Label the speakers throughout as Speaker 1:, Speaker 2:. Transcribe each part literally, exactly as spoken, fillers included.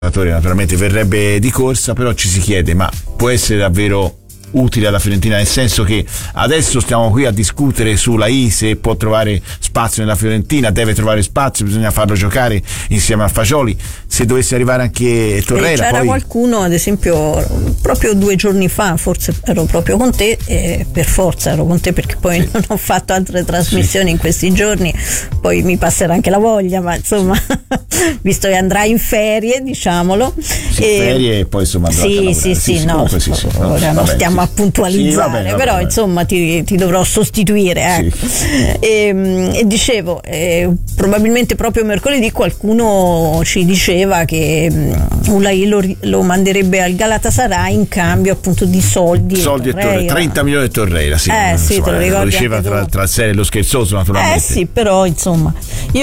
Speaker 1: naturalmente verrebbe di corsa, però ci si chiede, ma può essere davvero utile alla Fiorentina, nel senso che adesso stiamo qui a discutere sulla I, se può trovare spazio nella Fiorentina, deve trovare spazio, bisogna farlo giocare insieme a Fagioli, se dovesse arrivare anche Torreira.
Speaker 2: C'era
Speaker 1: poi...
Speaker 2: qualcuno, ad esempio proprio due giorni fa, forse ero proprio con te, e per forza ero con te perché poi sì. non ho fatto altre trasmissioni sì. in questi giorni, poi mi passerà anche la voglia, ma insomma visto che andrai in ferie, diciamolo,
Speaker 1: sì,
Speaker 2: e...
Speaker 1: ferie e poi insomma andrò
Speaker 2: sì,
Speaker 1: a
Speaker 2: sì, sì, sì, no,
Speaker 1: sì, sì, no,
Speaker 2: ora non stiamo a puntualizzare, sì, va bene, va però bene. insomma ti, ti dovrò sostituire, ecco. sì. e, e dicevo eh, probabilmente proprio mercoledì qualcuno ci diceva che um, Ulai lo, lo manderebbe al Galatasaray in cambio appunto di soldi
Speaker 1: soldi e Torreira, trenta milioni di Torreira, sì,
Speaker 2: eh, sì,
Speaker 1: insomma,
Speaker 2: te lo, ricordi
Speaker 1: lo diceva tra, tra il serio e lo scherzoso, naturalmente.
Speaker 2: Eh sì, però insomma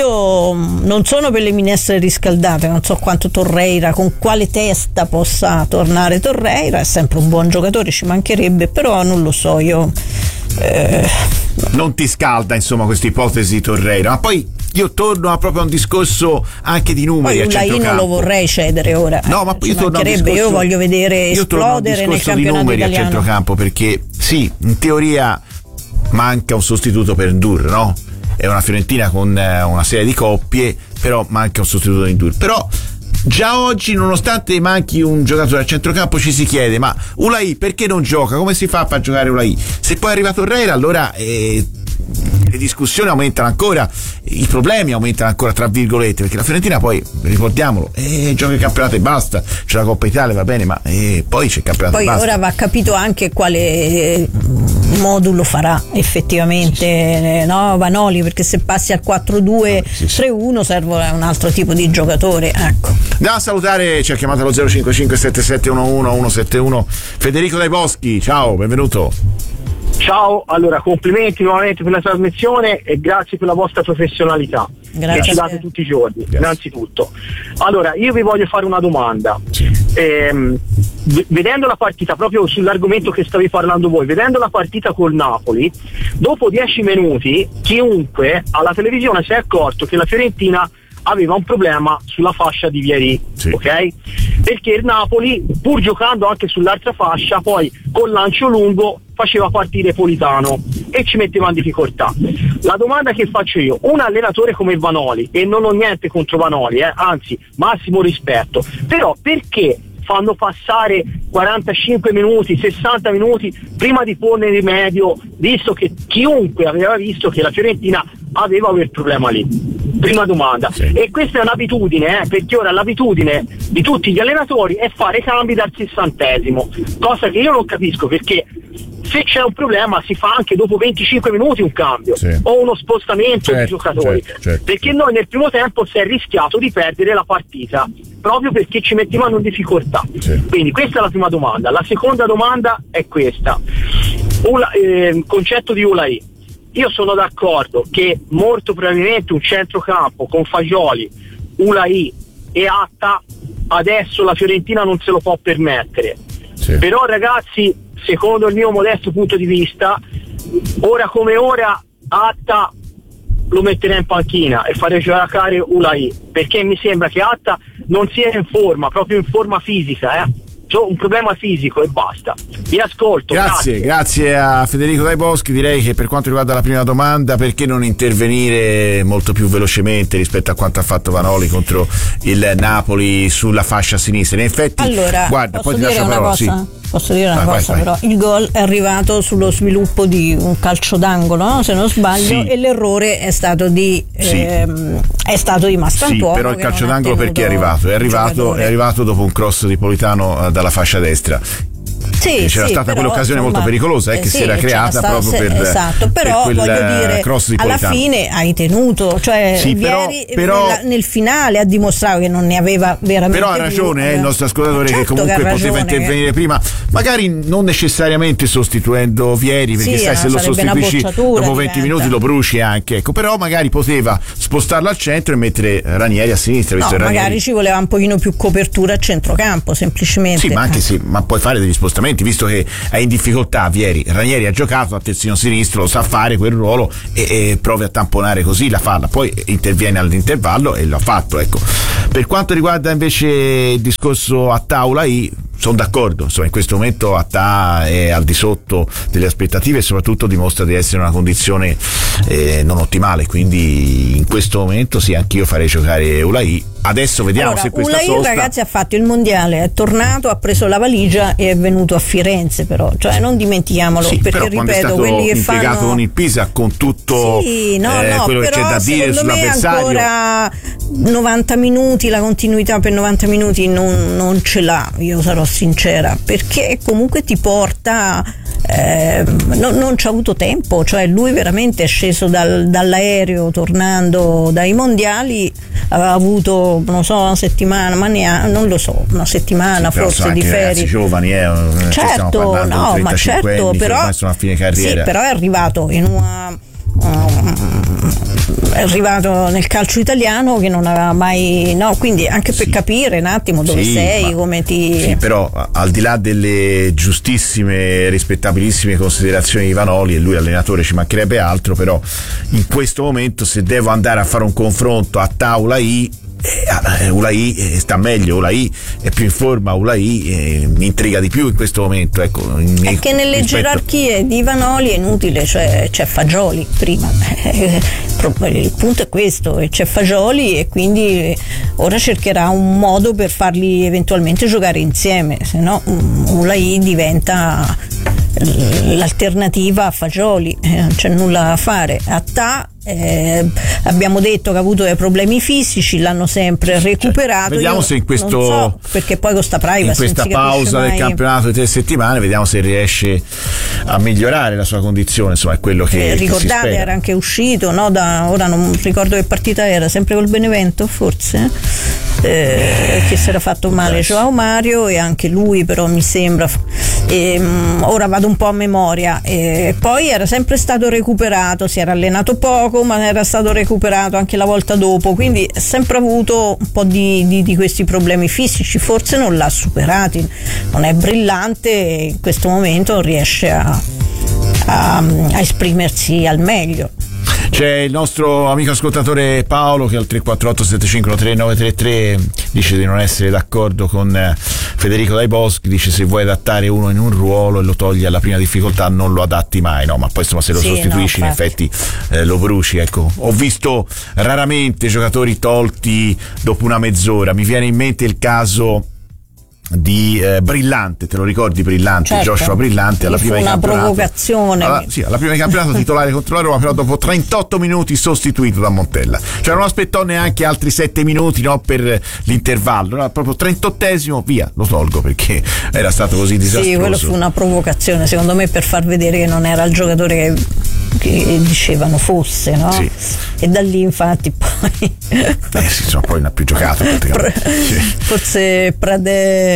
Speaker 2: io non sono per le minestre riscaldate, non so quanto Torreira, con quale testa possa tornare Torreira, è sempre un buon giocatore, ci mancherebbe, però non lo so, io eh...
Speaker 1: non ti scalda insomma questa ipotesi Torreira, ma poi io torno a proprio a un discorso anche di numeri.
Speaker 2: Poi
Speaker 1: a
Speaker 2: Ulai non lo vorrei cedere ora,
Speaker 1: no, ma poi io torno a un discorso,
Speaker 2: io voglio vedere
Speaker 1: io
Speaker 2: esplodere nel campionato
Speaker 1: di numeri
Speaker 2: italiano
Speaker 1: a centrocampo, perché sì, in teoria manca un sostituto per Ndur, no? È una Fiorentina con una serie di coppie, però manca un sostituto di Ndur. Però già oggi, nonostante manchi un giocatore a centrocampo, ci si chiede, ma Ulai perché non gioca? Come si fa a far giocare Ulai? Se poi arriva Torreira, allora eh, le discussioni aumentano ancora, i problemi aumentano ancora, tra virgolette, perché la Fiorentina poi, ricordiamolo, eh, gioca il campionato e basta, c'è la Coppa Italia, va bene, ma eh, poi c'è il campionato
Speaker 2: poi
Speaker 1: e basta.
Speaker 2: Ora va capito anche quale modulo farà effettivamente, sì, sì. no Vanoli, perché se passi al quattro due tre uno sì, sì. serve un altro tipo di giocatore, ecco.
Speaker 1: Andiamo a salutare, ci ha chiamato allo zero cinque cinque sette sette uno uno uno sette uno Federico Dai Boschi, ciao, benvenuto.
Speaker 3: Ciao, allora complimenti nuovamente per la trasmissione e grazie per la vostra professionalità
Speaker 2: grazie
Speaker 3: che ci date tutti i giorni,
Speaker 1: grazie.
Speaker 3: Innanzitutto. Allora, io vi voglio fare una domanda.
Speaker 1: Sì.
Speaker 3: Ehm, vedendo la partita, proprio sull'argomento che stavi parlando voi, vedendo la partita col Napoli, dopo dieci minuti chiunque alla televisione si è accorto che la Fiorentina aveva un problema sulla fascia di Vieri, sì. ok? Perché il Napoli, pur giocando anche sull'altra fascia, poi col lancio lungo faceva partire Politano e ci metteva in difficoltà. La domanda che faccio io, un allenatore come Vanoli, e non ho niente contro Vanoli, eh, anzi massimo rispetto, però perché fanno passare quarantacinque minuti, sessanta minuti prima di porne rimedio, visto che chiunque aveva visto che la Fiorentina aveva quel problema lì? Prima domanda. Sì. E questa è un'abitudine, eh, perché ora l'abitudine di tutti gli allenatori è fare cambi dal sessantesimo, cosa che io non capisco, perché se c'è un problema si fa anche dopo venticinque minuti un cambio, sì, o uno spostamento certo, di giocatori, certo, certo. perché noi nel primo tempo si è rischiato di perdere la partita proprio perché ci mettevano in difficoltà, sì. Quindi questa è la prima domanda. La seconda domanda è questa: Ula, eh, concetto di Ulai. Io sono d'accordo che molto probabilmente un centrocampo con Fagioli, Ulai e Atta adesso la Fiorentina non se lo può permettere, sì. Però ragazzi, secondo il mio modesto punto di vista, ora come ora Atta lo metterei in panchina e farei giocare Ulai, perché mi sembra che Atta non sia in forma, proprio in forma fisica, eh. C'ho un problema fisico e basta. Vi ascolto.
Speaker 1: Grazie, grazie, grazie a Federico Dai Boschi. Direi che per quanto riguarda la prima domanda, perché non intervenire molto più velocemente rispetto a quanto ha fatto Vanoli contro il Napoli sulla fascia sinistra? In effetti,
Speaker 2: allora,
Speaker 1: guarda,
Speaker 2: posso
Speaker 1: poi ti
Speaker 2: dire
Speaker 1: lascio
Speaker 2: una
Speaker 1: parola,
Speaker 2: cosa?
Speaker 1: Sì.
Speaker 2: Posso dire una
Speaker 1: vai,
Speaker 2: cosa
Speaker 1: vai,
Speaker 2: però,
Speaker 1: vai.
Speaker 2: il gol è arrivato sullo sviluppo di un calcio d'angolo, no? Se non sbaglio,
Speaker 1: sì.
Speaker 2: E l'errore è stato di
Speaker 1: sì.
Speaker 2: ehm, è stato di Mastantuono.
Speaker 1: Sì, però il calcio d'angolo perché è arrivato? È arrivato, è arrivato dopo un cross di Politano uh, dalla fascia destra.
Speaker 2: Sì,
Speaker 1: c'era
Speaker 2: sì,
Speaker 1: stata
Speaker 2: però,
Speaker 1: quell'occasione
Speaker 2: insomma,
Speaker 1: molto pericolosa eh, che
Speaker 2: eh,
Speaker 1: si era
Speaker 2: sì,
Speaker 1: creata
Speaker 2: stata,
Speaker 1: proprio
Speaker 2: se,
Speaker 1: per,
Speaker 2: esatto, però
Speaker 1: per quel
Speaker 2: voglio dire,
Speaker 1: cross di
Speaker 2: alla
Speaker 1: Politano.
Speaker 2: fine hai tenuto, cioè
Speaker 1: sì,
Speaker 2: Vieri
Speaker 1: però,
Speaker 2: nella, nel finale ha dimostrato che non ne aveva veramente
Speaker 1: però ha ragione
Speaker 2: più,
Speaker 1: eh, il nostro ascoltatore,
Speaker 2: certo
Speaker 1: che comunque
Speaker 2: che
Speaker 1: poteva
Speaker 2: ragione,
Speaker 1: intervenire
Speaker 2: che...
Speaker 1: prima, magari non necessariamente sostituendo Vieri, perché
Speaker 2: sì,
Speaker 1: sai, se lo sostituisci dopo venti
Speaker 2: diventa.
Speaker 1: minuti lo bruci anche, ecco, però magari poteva spostarlo al centro e mettere Ranieri a sinistra, visto
Speaker 2: no,
Speaker 1: Ranieri...
Speaker 2: magari ci voleva un pochino più copertura a centrocampo, semplicemente.
Speaker 1: Sì, ma anche sì, ma puoi fare degli spostamenti giustamente, visto che è in difficoltà Vieri, Ranieri ha giocato a terzino sinistro, lo sa fare quel ruolo e, e provi a tamponare così la falla, poi interviene all'intervallo e l'ha fatto, ecco. Per quanto riguarda invece il discorso Attah Oulahie, sono d'accordo, insomma in questo momento Attah è al di sotto delle aspettative e soprattutto dimostra di essere in una condizione eh, non ottimale, quindi in questo momento sì, anch'io farei giocare Oulahie. Adesso vediamo
Speaker 2: allora,
Speaker 1: se questa
Speaker 2: Oulahie,
Speaker 1: sosta...
Speaker 2: ragazzi, ha fatto il mondiale, è tornato, ha preso la valigia e è venuto a Firenze, però, cioè non dimentiamolo,
Speaker 1: sì,
Speaker 2: perché
Speaker 1: però
Speaker 2: ripeto,
Speaker 1: è stato
Speaker 2: quelli che
Speaker 1: impiegato
Speaker 2: fanno
Speaker 1: con il Pisa con tutto
Speaker 2: sì, no,
Speaker 1: eh,
Speaker 2: no,
Speaker 1: quello che c'è da dire sull'avversario,
Speaker 2: ancora novanta minuti, la continuità per novanta minuti non, non ce l'ha, io sarò sincera, perché comunque ti porta eh, non, non c'ha avuto tempo, cioè lui veramente è sceso dal, dall'aereo tornando dai mondiali, aveva avuto non so una settimana, ma neanche, non lo so, una settimana sì, forse di ferie,
Speaker 1: giovani, eh,
Speaker 2: certo, no, ma certo,
Speaker 1: anni,
Speaker 2: però
Speaker 1: sono a fine carriera.
Speaker 2: Sì, però è arrivato in una è arrivato nel calcio italiano che non aveva mai, no, quindi anche per sì. capire un attimo dove sì, sei, come ti
Speaker 1: sì, però al di là delle giustissime, rispettabilissime considerazioni di Vanoli, e lui allenatore ci mancherebbe altro, però in questo momento se devo andare a fare un confronto a Oulahie, Eh, Oulahie sta meglio, Oulahie è più in forma, Oulahie eh, mi intriga di più in questo momento, ecco, in,
Speaker 2: è che nelle rispetto... gerarchie di Vanoli è inutile, cioè c'è Fagioli prima, il punto è questo, c'è Fagioli e quindi ora cercherà un modo per farli eventualmente giocare insieme, se no Oulahie diventa l'alternativa a Fagioli, eh, non c'è nulla da fare. Attah Eh, abbiamo detto che ha avuto dei problemi fisici, l'hanno sempre recuperato.
Speaker 1: Cioè, vediamo
Speaker 2: Io
Speaker 1: se in questo
Speaker 2: non so, perché poi con sta privacy
Speaker 1: in questa pausa del campionato di tre settimane vediamo se riesce a migliorare la sua condizione, insomma è quello che,
Speaker 2: eh,
Speaker 1: che
Speaker 2: ricordate
Speaker 1: si spera.
Speaker 2: Era anche uscito, no? Da, ora non ricordo che partita era, sempre col Benevento forse, eh, che si era fatto male Joao Mario, e anche lui però mi sembra, e, um, ora vado un po' a memoria, e poi era sempre stato recuperato, si era allenato poco ma era stato recuperato anche la volta dopo, quindi ha sempre avuto un po' di, di, di questi problemi fisici, forse non l'ha superati, non è brillante e in questo momento non riesce a, a, a esprimersi al meglio.
Speaker 1: C'è il nostro amico ascoltatore Paolo che al tre quattro otto sette cinque tre nove tre tre dice di non essere d'accordo con Federico Dai Boschi, dice se vuoi adattare uno in un ruolo e lo togli alla prima difficoltà non lo adatti mai, no, ma poi insomma se lo sì, sostituisci no, in effetti eh, lo bruci, ecco. Ho visto raramente giocatori tolti dopo una mezz'ora, mi viene in mente il caso di eh, Brillante, te lo ricordi Brillante,
Speaker 2: certo.
Speaker 1: Joshua Brillante alla prima di campionato,
Speaker 2: una provocazione
Speaker 1: alla, sì, alla prima di campionato titolare contro la Roma, però dopo trentotto minuti sostituito da Montella, cioè non aspettò neanche altri sette minuti, no, per l'intervallo, no, proprio trentottesimo, via, lo tolgo perché era stato così disastroso.
Speaker 2: Sì, quello fu una provocazione secondo me per far vedere che non era il giocatore che, che dicevano fosse, no? Sì. E da lì infatti poi
Speaker 1: eh sì, insomma, poi non ha più giocato
Speaker 2: sì. Forse Pradè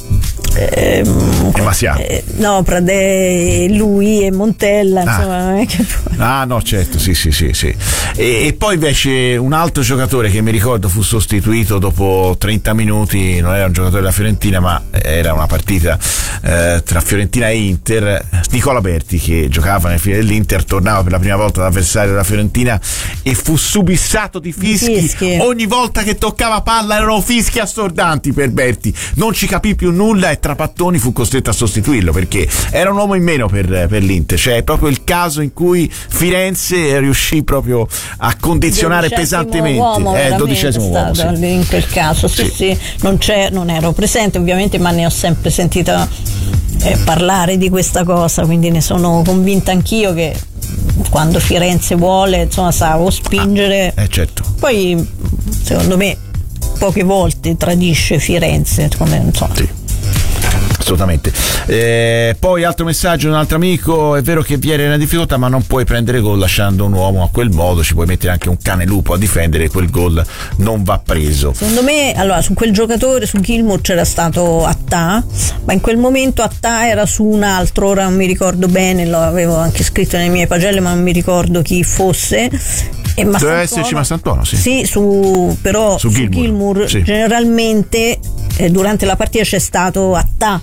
Speaker 2: eh, eh, no, Pradè, lui e Montella,
Speaker 1: ah.
Speaker 2: insomma, non è che poi...
Speaker 1: ah no, certo, sì sì sì, sì. E, e poi invece un altro giocatore che mi ricordo fu sostituito dopo trenta minuti, non era un giocatore della Fiorentina ma era una partita eh, tra Fiorentina e Inter, Nicola Berti, che giocava nel fine dell'Inter, tornava per la prima volta l'avversario della Fiorentina e fu subissato di fischi,
Speaker 2: fischi.
Speaker 1: Ogni volta che toccava palla erano fischi assordanti per Berti, non ci capì più nulla e Trapattoni fu costretto a sostituirlo perché era un uomo in meno per, per l'Inter, cioè è proprio il caso in cui Firenze riuscì proprio a condizionare pesantemente.
Speaker 2: Uomo,
Speaker 1: eh, dodicesimo uomo, sì.
Speaker 2: In quel caso sì, sì. sì. Non, c'è, non ero presente ovviamente, ma ne ho sempre sentita eh, parlare di questa cosa, quindi ne sono convinta anch'io che quando Firenze vuole, insomma, sa o spingere,
Speaker 1: ah, eh, certo.
Speaker 2: Poi secondo me poche volte tradisce Firenze, come non so.
Speaker 1: Sì. Assolutamente. Eh, poi altro messaggio di un altro amico: è vero che Vieri è una difficoltà ma non puoi prendere gol lasciando un uomo a quel modo, ci puoi mettere anche un cane lupo a difendere, quel gol non va preso.
Speaker 2: Secondo me allora su quel giocatore, su Gilmour c'era stato Attah, ma in quel momento Attah era su un altro, ora non mi ricordo bene, lo avevo anche scritto nelle mie pagelle ma non mi ricordo chi fosse. E
Speaker 1: deve esserci Massantuono, sì.
Speaker 2: Sì, su, però su, su Gilmour, Gilmour sì. Generalmente eh, durante la partita c'è stato Attah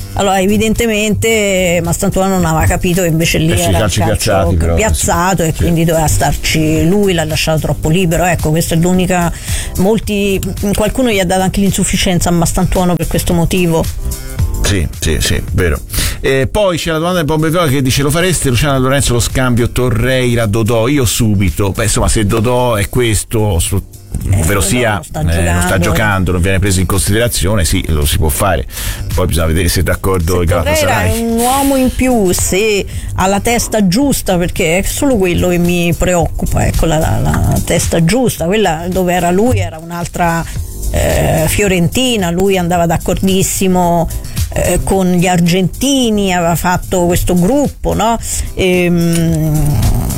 Speaker 2: allora evidentemente Mastantuono non aveva capito che invece lì
Speaker 1: eh,
Speaker 2: era il calcio
Speaker 1: piazzati, però,
Speaker 2: piazzato, sì. E sì. Quindi doveva starci lui, l'ha lasciato troppo libero, ecco, questa è l'unica. Molti, qualcuno gli ha dato anche l'insufficienza a Mastantuono per questo motivo.
Speaker 1: Sì, sì, sì, vero. E poi c'è la domanda di Bombe Viola che dice: lo fareste Luciano Lorenzo lo scambio Torreira-Dodò? Io subito. Beh, insomma, se Dodò è questo, ovvero
Speaker 2: eh,
Speaker 1: sia
Speaker 2: non sta,
Speaker 1: eh, non sta giocando, non viene preso in considerazione, sì, lo si può fare. Poi bisogna vedere se è d'accordo il Galatasaray.
Speaker 2: Torreira è un uomo in più, se ha la testa giusta, perché è solo quello che mi preoccupa, ecco, la, la, la testa giusta, quella dove era lui era un'altra eh, Fiorentina, lui andava d'accordissimo eh, con gli argentini, aveva fatto questo gruppo, no? Ehm,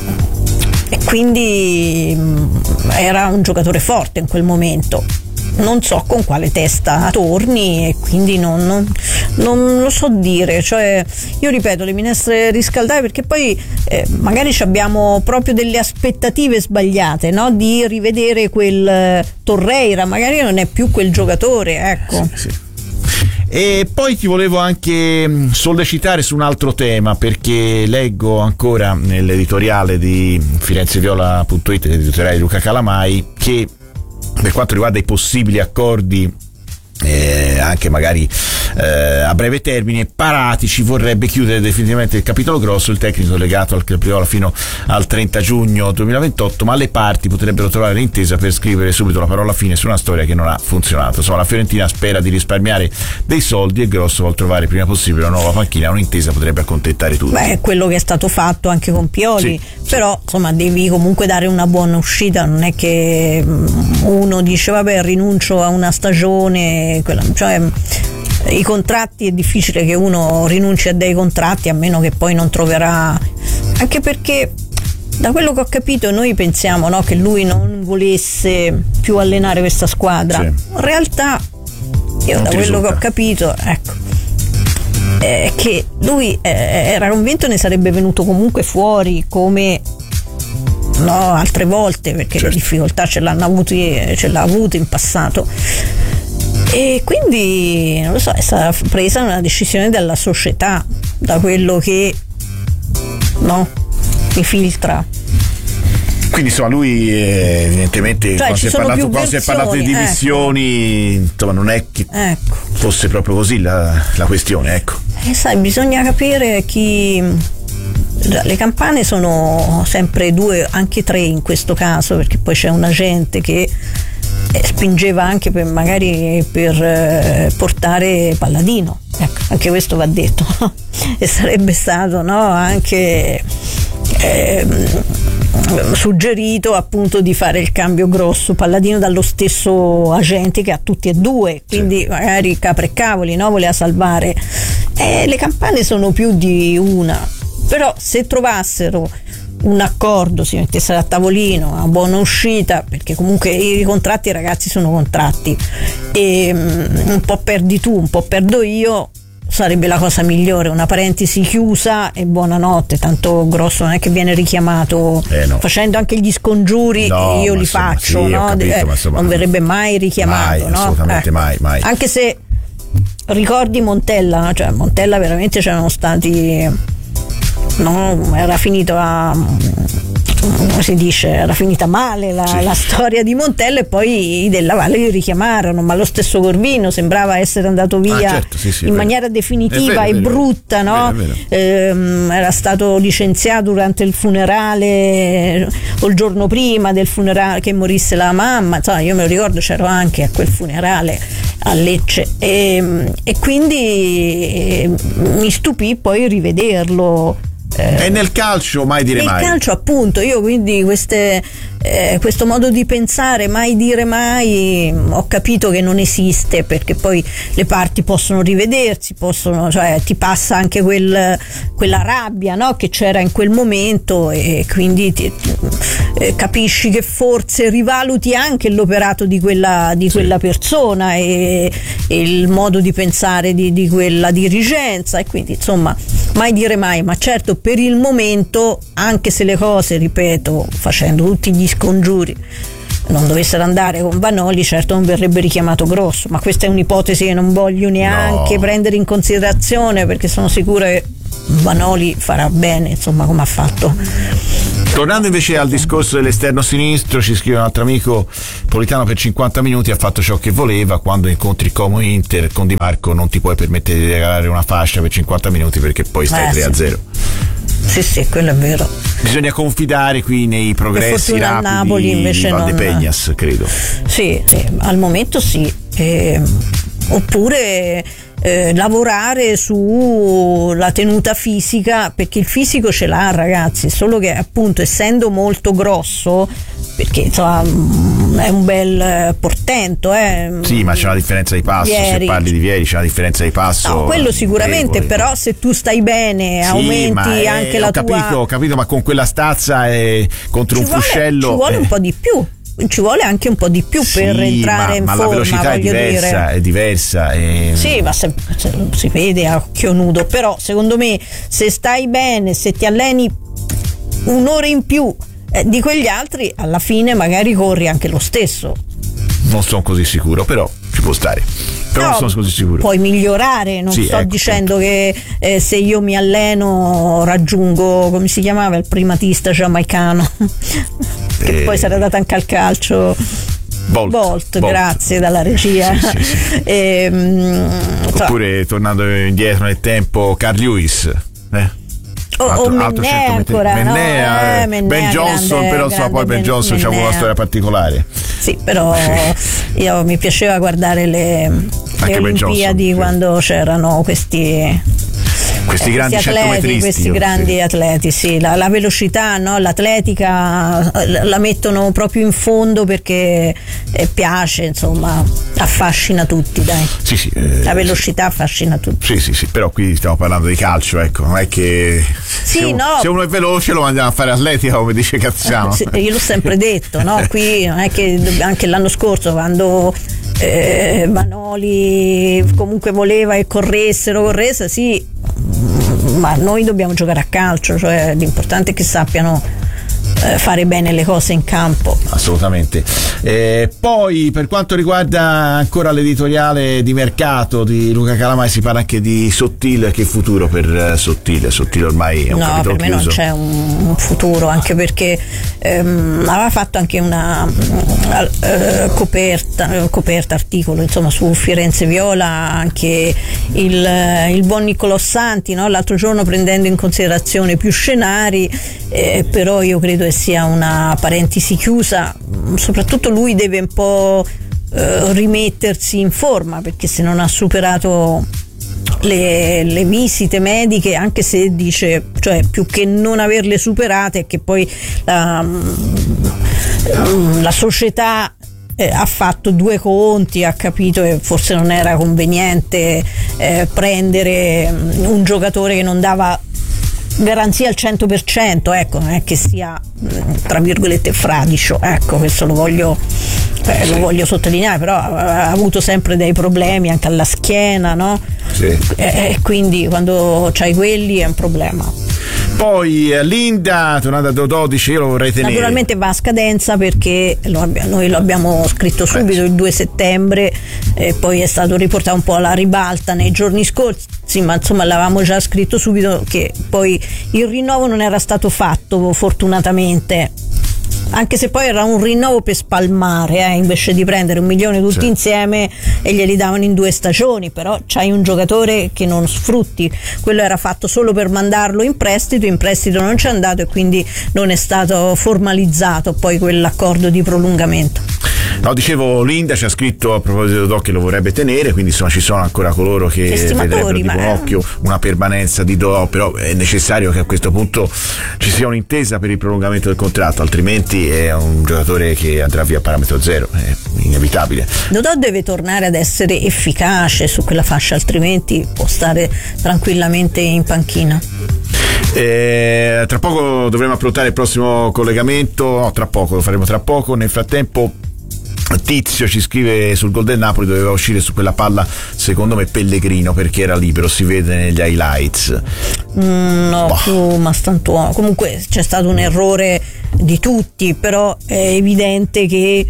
Speaker 2: e quindi era un giocatore forte in quel momento. Non so con quale testa torni e quindi non, non, non lo so dire, cioè io ripeto, le minestre riscaldate, perché poi eh, magari abbiamo proprio delle aspettative sbagliate, no? Di rivedere quel eh, Torreira, magari non è più quel giocatore, ecco.
Speaker 1: Sì, sì. E poi ti volevo anche sollecitare su un altro tema, perché leggo ancora nell'editoriale di firenzeviola punto it, l'editoriale di Luca Calamai, che per quanto riguarda i possibili accordi eh, anche magari eh, a breve termine, Paratici vorrebbe chiudere definitivamente il capitolo grosso, il tecnico legato al Club Viola fino al trenta giugno duemilaventotto, ma le parti potrebbero trovare l'intesa per scrivere subito la parola fine su una storia che non ha funzionato. Insomma, la Fiorentina spera di risparmiare dei soldi e Grosso vuol trovare prima possibile una nuova panchina, un'intesa potrebbe accontentare tutti.
Speaker 2: Beh, è quello che è stato fatto anche con Pioli, sì, però insomma devi comunque dare una buona uscita, non è che uno dice vabbè rinuncio a una stagione, quella, cioè i contratti è difficile che uno rinunci a dei contratti a meno che poi non troverà, anche perché da quello che ho capito noi pensiamo, no, che lui non volesse più allenare questa squadra, sì. In realtà io non da quello risulta. Che ho capito, ecco, è che lui eh, era convinto ne sarebbe venuto comunque fuori come no altre volte, perché certo. Le difficoltà ce l'hanno avuti, ce l'ha avuto in passato. E quindi non lo so, è stata presa una decisione della società, da quello che no mi filtra.
Speaker 1: Quindi insomma lui eh, evidentemente
Speaker 2: cioè,
Speaker 1: quando, si è, parlato, quando si è parlato di dimissioni, ecco. Insomma non è che ecco. fosse proprio così la, la questione, ecco.
Speaker 2: E sai, bisogna capire chi. Le campane sono sempre due, anche tre in questo caso, perché poi c'è un agente che spingeva anche per magari per eh, portare Palladino, ecco, anche questo va detto e sarebbe stato no anche eh, suggerito appunto di fare il cambio grosso Palladino dallo stesso agente che ha tutti e due, quindi sì. Magari capre e cavoli, no, voleva salvare. Eh, le campane sono più di una, però se trovassero un accordo, si mettessero a tavolino, una buona uscita, perché comunque i contratti, ragazzi, sono contratti e um, un po' perdi tu, un po' perdo io, sarebbe la cosa migliore, una parentesi chiusa e buonanotte, tanto Grosso non è che viene richiamato eh no. facendo anche gli scongiuri, no, io li insomma, faccio, sì, no? capito, eh, insomma, non verrebbe mai richiamato,
Speaker 1: mai,
Speaker 2: no?
Speaker 1: assolutamente
Speaker 2: eh.
Speaker 1: mai, mai.
Speaker 2: Anche se ricordi Montella, no? Cioè Montella veramente c'erano stati no, era finito a, come si dice, era finita male la, sì. la storia di Montella e poi i Della Valle li richiamarono, ma lo stesso Corvino sembrava essere andato via ah, certo, sì, sì, in maniera definitiva vero, e brutta, vero, no? Vero, vero. Ehm, era stato licenziato durante il funerale o il giorno prima del funerale che morisse la mamma, insomma, io me lo ricordo, c'ero anche a quel funerale a Lecce e, e quindi e, mi stupì poi rivederlo.
Speaker 1: Eh, e nel calcio mai dire
Speaker 2: nel
Speaker 1: mai.
Speaker 2: Nel calcio appunto, io quindi queste, eh, questo modo di pensare, mai dire mai, ho capito che non esiste, perché poi le parti possono rivedersi, possono, cioè ti passa anche quel, quella rabbia, no, che c'era in quel momento e quindi ti, eh, capisci che forse rivaluti anche l'operato di quella, di quella sì. persona e, e il modo di pensare di, di quella dirigenza e quindi insomma mai dire mai, ma certo per il momento, anche se le cose, ripeto, facendo tutti gli scongiuri non dovessero andare con Vanoli, certo non verrebbe richiamato Grosso, ma questa è un'ipotesi che non voglio neanche no. prendere in considerazione, perché sono sicura che Vanoli farà bene, insomma, come ha fatto.
Speaker 1: Tornando invece al discorso dell'esterno sinistro, ci scrive un altro amico: Politano per cinquanta minuti ha fatto ciò che voleva, quando incontri Como Inter con Di Marco non ti puoi permettere di regalare una fascia per cinquanta minuti perché poi stai eh, tre a zero.
Speaker 2: Sì, sì, quello è vero.
Speaker 1: Bisogna confidare qui nei progressi rapidi
Speaker 2: Napoli invece
Speaker 1: di Valdepeñas,
Speaker 2: non...
Speaker 1: credo.
Speaker 2: Sì, sì, al momento sì. Eh, oppure eh, lavorare sulla tenuta fisica, perché il fisico ce l'ha, ragazzi, solo che appunto essendo molto grosso, perché insomma è un bel portento, eh.
Speaker 1: Sì, ma c'è una differenza di passo. Vieri. Se parli di Vieri c'è una differenza di passo.
Speaker 2: No, quello sicuramente, debole. Però se tu stai bene, sì, aumenti anche è, la
Speaker 1: ho
Speaker 2: tua.
Speaker 1: Capito, ho capito, ma con quella stazza e contro
Speaker 2: ci
Speaker 1: un
Speaker 2: vuole,
Speaker 1: fuscello.
Speaker 2: Ci vuole eh. un po' di più. Ci vuole anche un po' di più sì, per entrare
Speaker 1: ma,
Speaker 2: in
Speaker 1: ma
Speaker 2: forma,
Speaker 1: la velocità è diversa,
Speaker 2: dire.
Speaker 1: è diversa. È...
Speaker 2: Sì, ma se, se si vede a occhio nudo, però secondo me se stai bene, se ti alleni un'ora in più eh, di quegli altri, alla fine magari corri anche lo stesso.
Speaker 1: Non sono così sicuro, però ci può stare. Però no, non sono così sicuro.
Speaker 2: Puoi migliorare, non sì, sto ecco, dicendo appunto. che eh, se io mi alleno raggiungo, come si chiamava il primatista giamaicano che eh, poi si era dato anche al calcio.
Speaker 1: Bolt,
Speaker 2: Bolt,
Speaker 1: Bolt.
Speaker 2: grazie dalla regia.
Speaker 1: Sì, sì, sì.
Speaker 2: E, um,
Speaker 1: oppure so. tornando indietro nel tempo, Carl Lewis, eh?
Speaker 2: O, altro, o altro Mennea ancora,
Speaker 1: Mennea,
Speaker 2: no? eh,
Speaker 1: Ben
Speaker 2: Mennea,
Speaker 1: Johnson,
Speaker 2: grande,
Speaker 1: però so, poi Ben Johnson c'ha una storia particolare.
Speaker 2: Sì, però io mi piaceva guardare le, le Olimpiadi Johnson, quando sì. c'erano questi
Speaker 1: questi
Speaker 2: eh,
Speaker 1: grandi
Speaker 2: questi atleti, questi grandi
Speaker 1: sì.
Speaker 2: atleti, sì, la, la velocità, no? L'atletica la mettono proprio in fondo perché eh, piace, insomma, affascina tutti, dai.
Speaker 1: Sì, sì, eh,
Speaker 2: la velocità sì. affascina tutti.
Speaker 1: Sì, sì, sì, però qui stiamo parlando di calcio, ecco, non è che
Speaker 2: sì,
Speaker 1: se, uno,
Speaker 2: no.
Speaker 1: se uno è veloce lo mandiamo a fare atletica, come dice Cazziano.
Speaker 2: Sì, io l'ho sempre detto, no? Qui non è che anche l'anno scorso quando eh, Vanoli comunque voleva che corressero, corresse, sì, ma noi dobbiamo giocare a calcio, cioè l'importante è che sappiano eh, fare bene le cose in campo.
Speaker 1: Assolutamente. Eh, poi per quanto riguarda ancora l'editoriale di mercato di Luca Calamai, si parla anche di Sottile. Che futuro per Sottile? Sottile ormai è un
Speaker 2: no,
Speaker 1: capitolo
Speaker 2: per me
Speaker 1: chiuso.
Speaker 2: Non c'è un, un futuro, anche perché ehm, aveva fatto anche una eh, coperta, coperta articolo insomma su Firenze Viola anche il, il buon Niccolò Santi, no? L'altro giorno, prendendo in considerazione più scenari, eh, però io credo che sia una parentesi chiusa. Soprattutto lui deve un po' eh, rimettersi in forma, perché se non ha superato le, le visite mediche, anche se dice, cioè più che non averle superate, è che poi la, la società eh, ha fatto due conti, ha capito che forse non era conveniente eh, prendere un giocatore che non dava garanzia al cento per cento, ecco, non è che sia tra virgolette fradicio, ecco, questo lo voglio eh, lo voglio sottolineare, però ha avuto sempre dei problemi anche alla schiena, no?
Speaker 1: Sì.
Speaker 2: E eh, quindi quando c'hai quelli è un problema.
Speaker 1: Poi Linda, tornata a Dodò, dice io lo vorrei tenere.
Speaker 2: Naturalmente va a scadenza perché lo abbia, noi lo abbiamo scritto subito il due settembre e poi è stato riportato un po' alla ribalta nei giorni scorsi, ma insomma l'avevamo già scritto subito che poi il rinnovo non era stato fatto fortunatamente, anche se poi era un rinnovo per spalmare, eh, invece di prendere un milione tutti sì. insieme e glieli davano in due stagioni, però c'hai un giocatore che non sfrutti, quello era fatto solo per mandarlo in prestito, in prestito non c'è andato e quindi non è stato formalizzato poi quell'accordo di prolungamento.
Speaker 1: No, dicevo, Linda ci ha scritto a proposito Dodò che lo vorrebbe tenere, quindi insomma ci sono ancora coloro che vedrebbero di buon occhio una permanenza di Dodò, però è necessario che a questo punto ci sia un'intesa per il prolungamento del contratto, altrimenti è un giocatore che andrà via a parametro zero, è inevitabile.
Speaker 2: Dodò deve tornare ad essere efficace su quella fascia, altrimenti può stare tranquillamente in panchina.
Speaker 1: Eh, tra poco dovremo affrontare il prossimo collegamento, no, tra poco, lo faremo tra poco. Nel frattempo Tizio ci scrive sul gol del Napoli, doveva uscire su quella palla secondo me Pellegrino perché era libero, si vede negli highlights.
Speaker 2: Mm, no, boh. più Mastantuono. Comunque c'è stato un errore di tutti, però è evidente che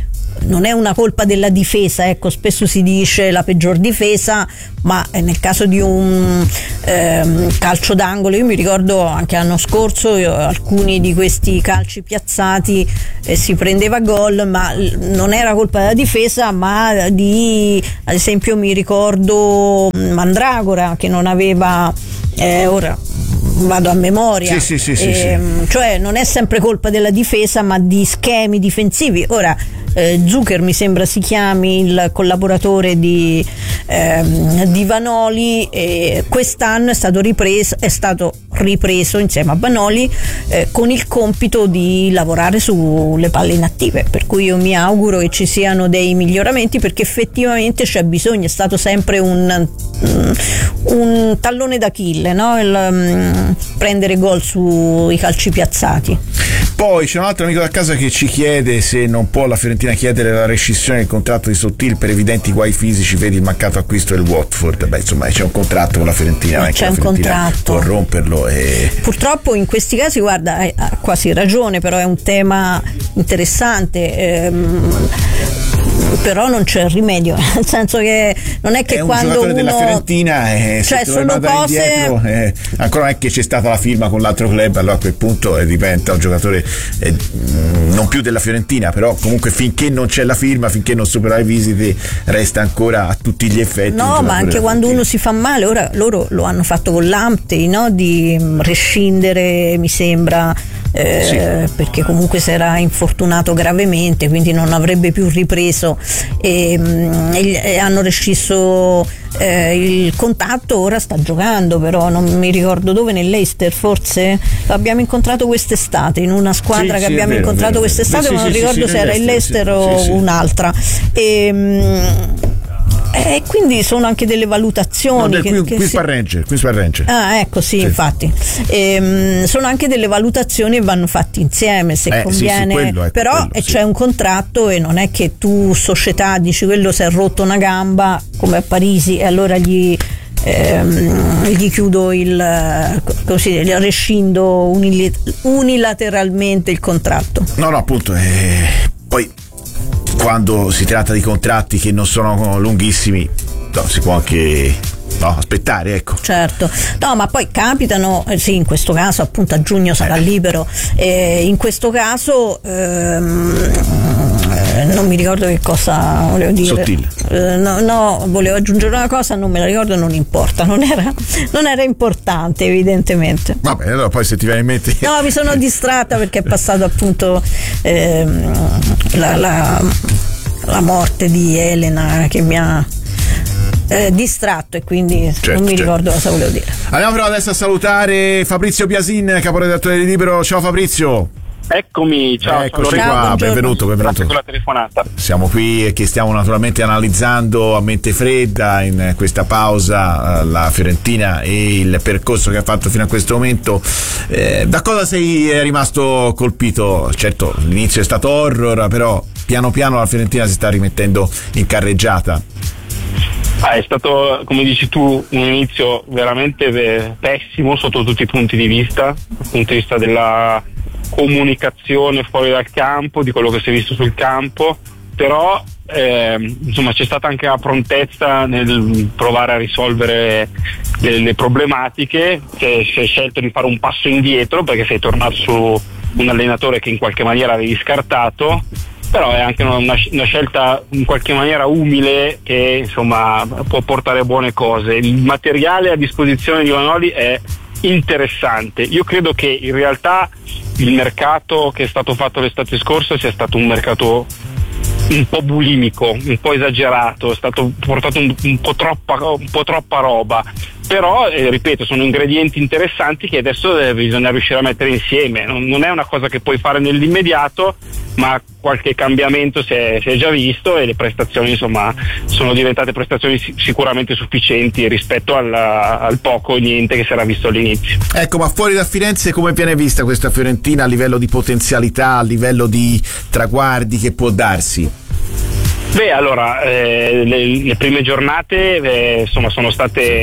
Speaker 2: non è una colpa della difesa, ecco, spesso si dice la peggior difesa, ma nel caso di un ehm, calcio d'angolo, io mi ricordo anche l'anno scorso io, alcuni di questi calci piazzati eh, si prendeva gol, ma non era colpa della difesa, ma di, ad esempio mi ricordo Mandragora che non aveva eh, ora vado a memoria,
Speaker 1: sì, sì, sì,
Speaker 2: eh,
Speaker 1: sì.
Speaker 2: cioè non è sempre colpa della difesa ma di schemi difensivi. Ora eh, Zucker mi sembra si chiami il collaboratore di, ehm, di Vanoli, e quest'anno è stato ripreso è stato ripreso insieme a Vanoli eh, con il compito di lavorare sulle palle inattive, per cui io mi auguro che ci siano dei miglioramenti, perché effettivamente c'è bisogno, è stato sempre un, un tallone d'Achille, no? Il, um, prendere gol sui calci piazzati.
Speaker 1: Poi c'è un altro amico da casa che ci chiede se non può la Fiorentina chiedere la rescissione del contratto di Sottil per evidenti guai fisici, vedi il mancato acquisto del Watford. Beh, insomma, c'è un contratto con la Fiorentina, non è
Speaker 2: c'è
Speaker 1: che
Speaker 2: un
Speaker 1: la Fiorentina
Speaker 2: contratto,
Speaker 1: può romperlo e...
Speaker 2: Purtroppo in questi casi, guarda, ha quasi ragione, però è un tema interessante. Ehm, però non c'è rimedio, nel senso che non è che
Speaker 1: è un
Speaker 2: quando
Speaker 1: giocatore
Speaker 2: uno
Speaker 1: della Fiorentina eh,
Speaker 2: cioè sono cose
Speaker 1: indietro, eh, ancora non è che c'è stata la firma con l'altro club, allora a quel punto eh, diventa un giocatore eh, non più della Fiorentina, però comunque finché non c'è la firma, finché non supera le visite, resta ancora a tutti gli effetti.
Speaker 2: No, ma anche quando uno si fa male, ora loro lo hanno fatto con l'Amptey, no? Di rescindere, mi sembra, eh, sì. perché comunque si era infortunato gravemente, quindi non avrebbe più ripreso, e, e, e hanno rescisso eh, il contatto. Ora sta giocando, però non mi ricordo dove, nell'Leicester forse l'abbiamo incontrato quest'estate, in una squadra sì, che sì, abbiamo vero, incontrato vero, quest'estate, sì, ma non sì, ricordo sì, se era il Leicester o sì, sì. un'altra. E, E quindi sono anche delle valutazioni.
Speaker 1: No,
Speaker 2: che,
Speaker 1: qui,
Speaker 2: che
Speaker 1: qui
Speaker 2: si...
Speaker 1: Ranger, qui Ranger.
Speaker 2: Ah, ecco, sì, sì. infatti. Ehm, sono anche delle valutazioni che vanno fatte insieme, se
Speaker 1: eh,
Speaker 2: conviene.
Speaker 1: Sì, sì, quello, ecco,
Speaker 2: però
Speaker 1: quello,
Speaker 2: c'è
Speaker 1: sì.
Speaker 2: un contratto, e non è che tu, società, dici quello si è rotto una gamba, come a Parisi, e allora gli. Ehm, gli chiudo il così, gli rescindo unilateralmente il contratto.
Speaker 1: No, no, appunto. Eh, poi quando si tratta di contratti che non sono lunghissimi, no, si può anche no, aspettare, ecco.
Speaker 2: Certo, no, ma poi capitano, eh, sì, in questo caso appunto a giugno sarà eh. libero, e in questo caso ehm, eh, non mi ricordo che cosa volevo dire.
Speaker 1: Sottile.
Speaker 2: Eh, no, no, volevo aggiungere una cosa, non me la ricordo, non importa, non era, non era importante evidentemente.
Speaker 1: Vabbè, allora poi se ti viene in mente.
Speaker 2: No, mi sono distratta perché è passato appunto ehm, la, la, la morte di Elena che mi ha Eh, distratto, e quindi certo, non mi certo. ricordo cosa volevo dire.
Speaker 1: Andiamo però adesso a salutare Fabrizio Biasin, caporedattore di Libero. Ciao Fabrizio.
Speaker 3: Eccomi, ciao.
Speaker 1: Eccoci
Speaker 3: ciao,
Speaker 1: qua,
Speaker 2: buongiorno.
Speaker 1: benvenuto, benvenuto.
Speaker 3: Grazie per la telefonata.
Speaker 1: Siamo qui e che stiamo naturalmente analizzando a mente fredda in questa pausa la Fiorentina e il percorso che ha fatto fino a questo momento. Eh, da cosa sei rimasto colpito? Certo, l'inizio è stato horror, però piano piano la Fiorentina si sta rimettendo in carreggiata.
Speaker 3: Ah, è stato, come dici tu, un inizio veramente pessimo sotto tutti i punti di vista, dal punto di vista della comunicazione fuori dal campo, di quello che si è visto sul campo, però eh, insomma c'è stata anche la prontezza nel provare a risolvere delle problematiche, che si è scelto di fare un passo indietro perché sei tornato su un allenatore che in qualche maniera avevi scartato, però è anche una, una scelta in qualche maniera umile che insomma può portare a buone cose. Il materiale a disposizione di Vanoli è interessante. Io credo che in realtà il mercato che è stato fatto l'estate scorsa sia stato un mercato un po' bulimico, un po' esagerato, è stato portato un, un po' troppa un po' troppa roba, però eh, ripeto, sono ingredienti interessanti che adesso eh, bisogna riuscire a mettere insieme. Non, non è una cosa che puoi fare nell'immediato, ma qualche cambiamento si è, si è già visto, e le prestazioni insomma sono diventate prestazioni sicuramente sufficienti rispetto alla, al poco o niente che si era visto all'inizio.
Speaker 1: Ecco, ma fuori da Firenze come viene vista questa Fiorentina a livello di potenzialità, a livello di traguardi che può darsi?
Speaker 3: Beh, allora eh, le, le prime giornate eh, insomma sono state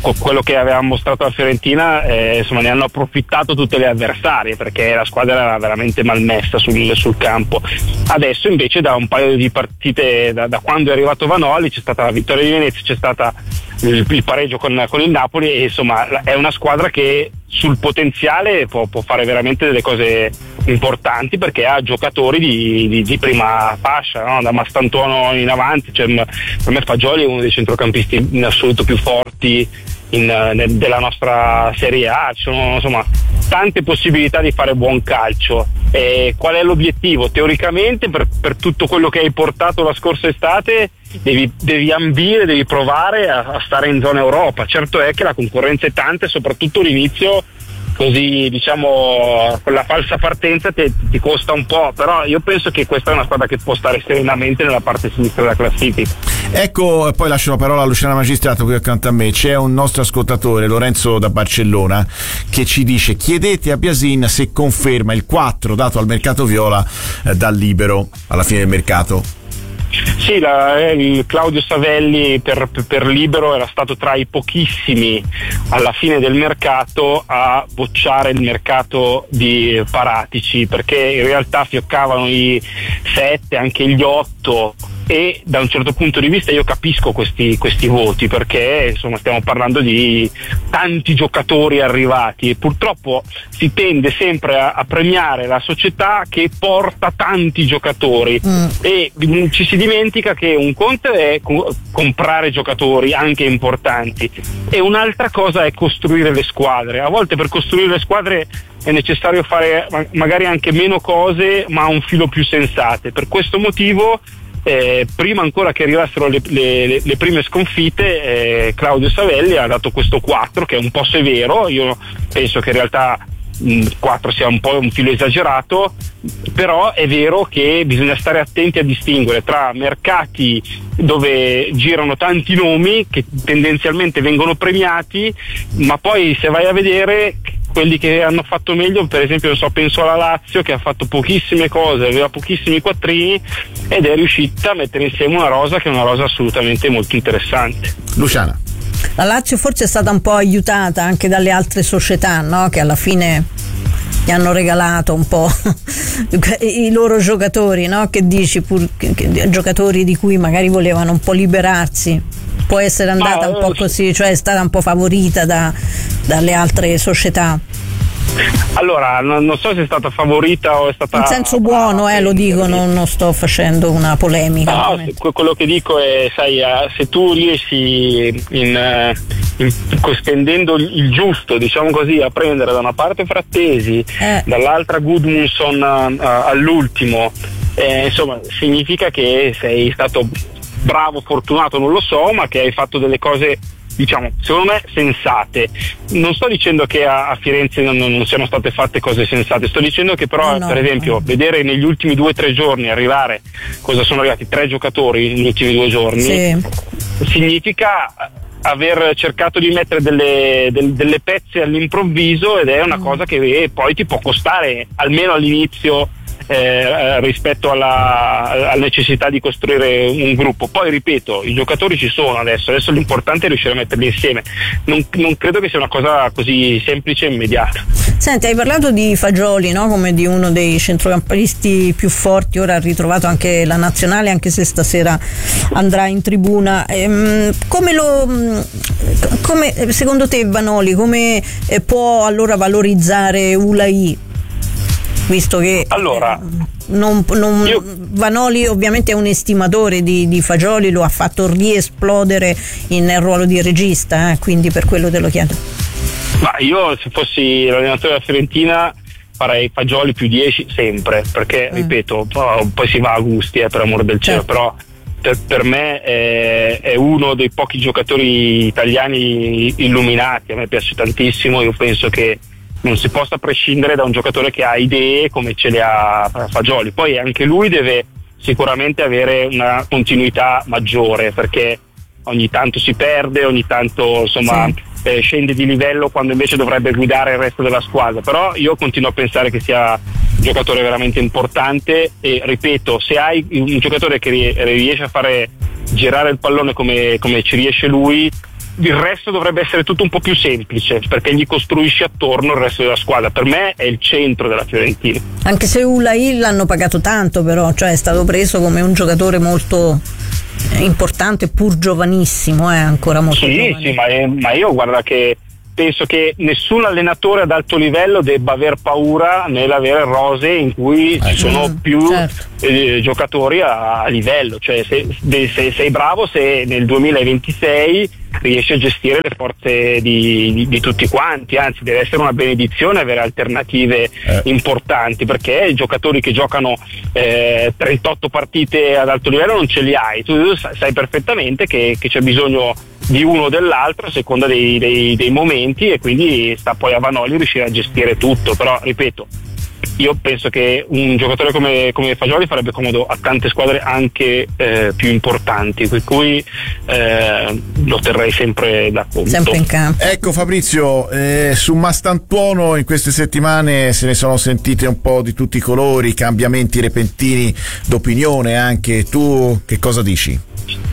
Speaker 4: quello che aveva mostrato la Fiorentina, eh, insomma, ne hanno approfittato tutte le avversarie, perché la squadra era veramente malmessa sul, sul campo. Adesso invece da un paio di partite, da, da quando è arrivato Vanoli, c'è stata la vittoria di Venezia, c'è stata il, il pareggio con, con il Napoli, e insomma è una squadra che sul potenziale può, può fare veramente delle cose importanti, perché ha giocatori di, di, di prima fascia, no? Da Mastantuono in avanti, cioè, per me Fagioli è uno dei centrocampisti in assoluto più forti in, nel, della nostra Serie A. Ci sono insomma tante possibilità di fare buon calcio. E qual è l'obiettivo? Teoricamente, per, per tutto quello che hai portato la scorsa estate, devi, devi ambire, devi provare a, a stare in zona Europa. Certo è che la concorrenza è tanta, e soprattutto l'inizio, così diciamo con la falsa partenza ti, ti costa un po', però io penso che questa è una squadra che può stare serenamente nella parte sinistra della classifica.
Speaker 1: Ecco, poi lascio la parola a Luciana Magistrato qui accanto a me. C'è un nostro ascoltatore, Lorenzo da Barcellona, che ci dice: chiedete a Biasin se conferma il quattro dato al mercato viola eh, dal libero alla fine del mercato.
Speaker 4: Sì, la, il Claudio Savelli per, per libero era stato tra i pochissimi alla fine del mercato a bocciare il mercato di Paratici, perché in realtà fioccavano i sette, anche gli otto, e da un certo punto di vista io capisco questi, questi voti, perché insomma stiamo parlando di tanti giocatori arrivati, e purtroppo si tende sempre a, a premiare la società che porta tanti giocatori, mm. e mh, ci si dimentica che un conto è co- comprare giocatori anche importanti, e un'altra cosa è costruire le squadre. A volte per costruire le squadre è necessario fare ma- magari anche meno cose, ma a un filo più sensate. Per questo motivo Eh, prima ancora che arrivassero le, le, le prime sconfitte, eh, Claudio Savelli ha dato questo quattro, che è un po' severo. Io penso che in realtà mh, quattro sia un po' un filo esagerato, però è vero che bisogna stare attenti a distinguere tra mercati dove girano tanti nomi che tendenzialmente vengono premiati, ma poi se vai a vedere quelli che hanno fatto meglio, per esempio so, penso alla Lazio, che ha fatto pochissime cose, aveva pochissimi quattrini ed è riuscita a mettere insieme una rosa che è una rosa assolutamente molto interessante.
Speaker 1: Luciana.
Speaker 2: La Lazio forse è stata un po' aiutata anche dalle altre società, no? Che alla fine gli hanno regalato un po' i loro giocatori, no? Che dici, pur, che, che, giocatori di cui magari volevano un po' liberarsi. Può essere andata un po' così, cioè è stata un po' favorita da, dalle altre società.
Speaker 4: Allora, non, non so se è stata favorita o è stata...
Speaker 2: In senso buono, eh, lo dico, non, non sto facendo una polemica.
Speaker 4: No, quello che dico è, sai, se tu riesci in, in, spendendo il giusto, diciamo così, a prendere da una parte Frattesi, eh. dall'altra Gudmundsson uh, all'ultimo, eh, insomma, significa che sei stato bravo, fortunato, non lo so, ma che hai fatto delle cose, diciamo, secondo me sensate. Non sto dicendo che a, a Firenze non, non siano state fatte cose sensate, sto dicendo che però no, no, per esempio no. vedere negli ultimi due o tre giorni arrivare, cosa sono arrivati, tre giocatori negli ultimi due giorni, sì. significa aver cercato di mettere delle, delle, delle pezze all'improvviso, ed è una mm. cosa che poi ti può costare, almeno all'inizio, Eh, rispetto alla, alla necessità di costruire un gruppo. Poi ripeto, i giocatori ci sono adesso, adesso l'importante è riuscire a metterli insieme. Non, non credo che sia una cosa così semplice e immediata.
Speaker 2: Senti, hai parlato di Fagioli, no? Come di uno dei centrocampisti più forti. Ora ha ritrovato anche la nazionale, anche se stasera andrà in tribuna. Ehm, come lo come secondo te Vanoli come può allora valorizzare Ulai? Visto che
Speaker 4: allora,
Speaker 2: non, non, io... Vanoli ovviamente è un estimatore di, di Fagioli, lo ha fatto riesplodere in ruolo di regista, eh, quindi per quello te lo chiedo.
Speaker 4: Ma io se fossi l'allenatore della Fiorentina farei Fagioli più dieci sempre, perché mm. ripeto, poi si va a gusti, eh, per amore del cielo, certo. però per, per me è, è uno dei pochi giocatori italiani illuminati, a me piace tantissimo, io penso che non si possa prescindere da un giocatore che ha idee come ce le ha Fagioli. Poi anche lui deve sicuramente avere una continuità maggiore, perché ogni tanto si perde, ogni tanto insomma sì. eh, scende di livello quando invece dovrebbe guidare il resto della squadra. Però io continuo a pensare che sia un giocatore veramente importante, e ripeto, se hai un giocatore che riesce a fare girare il pallone come, come ci riesce lui, il resto dovrebbe essere tutto un po' più semplice, perché gli costruisci attorno il resto della squadra. Per me è il centro della Fiorentina.
Speaker 2: Anche se Ulai l'hanno pagato tanto, però, cioè è stato preso come un giocatore molto importante, pur giovanissimo, è eh, ancora molto
Speaker 4: sì,
Speaker 2: giovane.
Speaker 4: Sì, ma, è, ma io guarda che penso che nessun allenatore ad alto livello debba aver paura nell'avere rose in cui ci sono
Speaker 2: mm,
Speaker 4: più
Speaker 2: certo.
Speaker 4: eh, giocatori a, a livello, cioè se, se sei bravo se nel duemilaventisei riesci a gestire le forze di, di, di tutti quanti, anzi deve essere una benedizione avere alternative eh. importanti, perché i giocatori che giocano eh, trentotto partite ad alto livello non ce li hai, tu sai, sai perfettamente che, che c'è bisogno di uno o dell'altro a seconda dei, dei, dei momenti, e quindi sta poi a Vanoli riuscire a gestire tutto. Però ripeto, io penso che un giocatore come, come Fagioli farebbe comodo a tante squadre anche eh, più importanti, per cui eh, lo terrei sempre da conto.
Speaker 2: Sempre in campo.
Speaker 1: Ecco Fabrizio, eh, su Mastantuono in queste settimane se ne sono sentite un po' di tutti i colori, cambiamenti repentini d'opinione anche. Tu che cosa dici?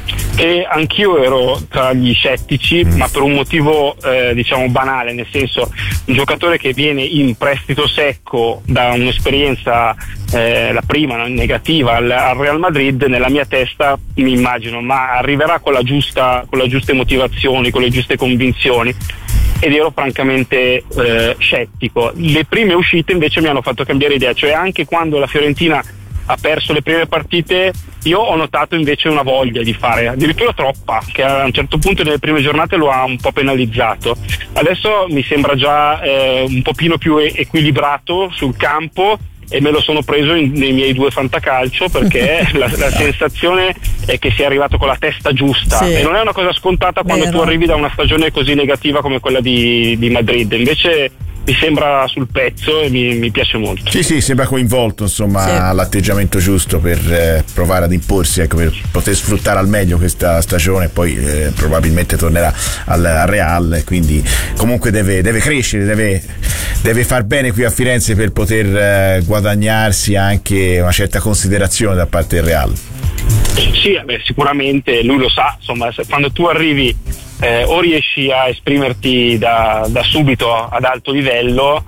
Speaker 4: E anch'io ero tra gli scettici, ma per un motivo eh, diciamo banale, nel senso, un giocatore che viene in prestito secco da un'esperienza eh, la prima negativa al, al Real Madrid, nella mia testa mi immagino ma arriverà con la giusta con le giuste motivazioni, con le giuste convinzioni, ed ero francamente eh, scettico. Le prime uscite invece mi hanno fatto cambiare idea, cioè anche quando la Fiorentina ha perso le prime partite io ho notato invece una voglia di fare, addirittura troppa, che a un certo punto nelle prime giornate lo ha un po' penalizzato. Adesso mi sembra già eh, un pochino più equilibrato sul campo, e me lo sono preso in, nei miei due fantacalcio, perché la, la sensazione è che sia arrivato con la testa giusta, sì. E non è una cosa scontata quando
Speaker 2: Vero.
Speaker 4: tu arrivi da una stagione così negativa come quella di, di Madrid. Invece mi sembra sul pezzo e mi, mi piace molto.
Speaker 1: Sì, sì, sembra coinvolto, insomma, sì. L'atteggiamento giusto per eh, provare ad imporsi, ecco, per poter sfruttare al meglio questa stagione, poi eh, probabilmente tornerà al, al Real, quindi comunque deve, deve crescere, deve, deve far bene qui a Firenze per poter eh, guadagnarsi anche una certa considerazione da parte del Real.
Speaker 4: Sì, beh, sicuramente lui lo sa, insomma, quando tu arrivi eh, o riesci a esprimerti da, da subito ad alto livello,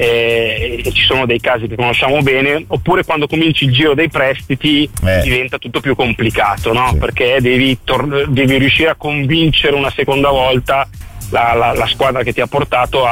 Speaker 4: eh, e ci sono dei casi che conosciamo bene, oppure quando cominci il giro dei prestiti eh. diventa tutto più complicato, no? Sì. Perché devi, tor- devi riuscire a convincere una seconda volta La, la, la squadra che ti ha portato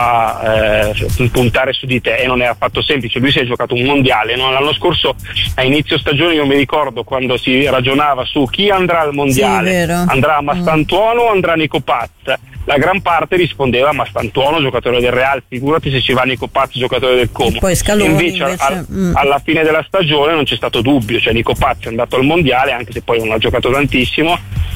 Speaker 4: a eh, puntare su di te, e non è affatto semplice. Lui si è giocato un mondiale, no? L'anno scorso a inizio stagione io mi ricordo quando si ragionava su chi andrà al mondiale,
Speaker 2: sì,
Speaker 4: andrà Mastantuono o andrà Nico Paz, la gran parte rispondeva Mastantuono, giocatore del Real, figurati se ci va Nico Paz, giocatore del Como.
Speaker 2: E poi Scaloni,
Speaker 4: invece,
Speaker 2: invece
Speaker 4: al,
Speaker 2: mm.
Speaker 4: alla fine della stagione non c'è stato dubbio, cioè Nico Paz è andato al mondiale, anche se poi non ha giocato tantissimo,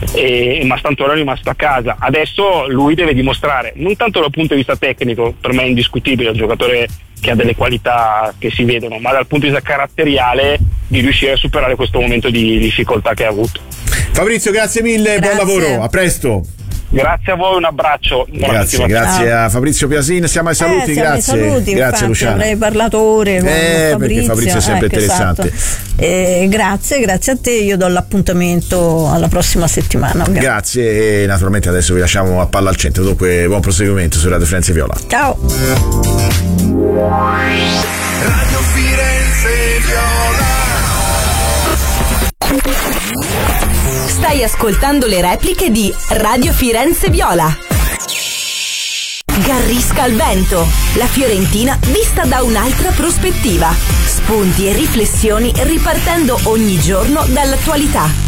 Speaker 4: e Mastantuono è rimasto a casa. Adesso lui deve dimostrare, non tanto dal punto di vista tecnico, per me è indiscutibile, è un giocatore che ha delle qualità che si vedono, ma dal punto di vista caratteriale di riuscire a superare questo momento di difficoltà che ha avuto.
Speaker 1: Fabrizio, grazie mille,
Speaker 2: grazie.
Speaker 1: Buon lavoro, a presto.
Speaker 4: Grazie a voi, un abbraccio.
Speaker 1: Grazie, grazie a Fabrizio Piasin. Siamo ai saluti,
Speaker 2: eh, siamo
Speaker 1: grazie.
Speaker 2: Ai saluti,
Speaker 1: grazie
Speaker 2: infatti,
Speaker 1: Luciano.
Speaker 2: Avrei parlato ore con
Speaker 1: eh,
Speaker 2: Fabrizio.
Speaker 1: Perché Fabrizio è sempre
Speaker 2: ecco,
Speaker 1: interessante.
Speaker 2: Esatto. Eh, grazie, grazie a te. Io do l'appuntamento alla prossima settimana. Ovviamente.
Speaker 1: Grazie, e naturalmente adesso vi lasciamo a Palla al Centro. Dunque, buon proseguimento su Radio Firenze Viola.
Speaker 2: Ciao.
Speaker 5: Radio Firenze Viola.
Speaker 6: Stai ascoltando le repliche di Radio Firenze Viola. Garrisca al vento, la Fiorentina vista da un'altra prospettiva. Spunti e riflessioni ripartendo ogni giorno dall'attualità.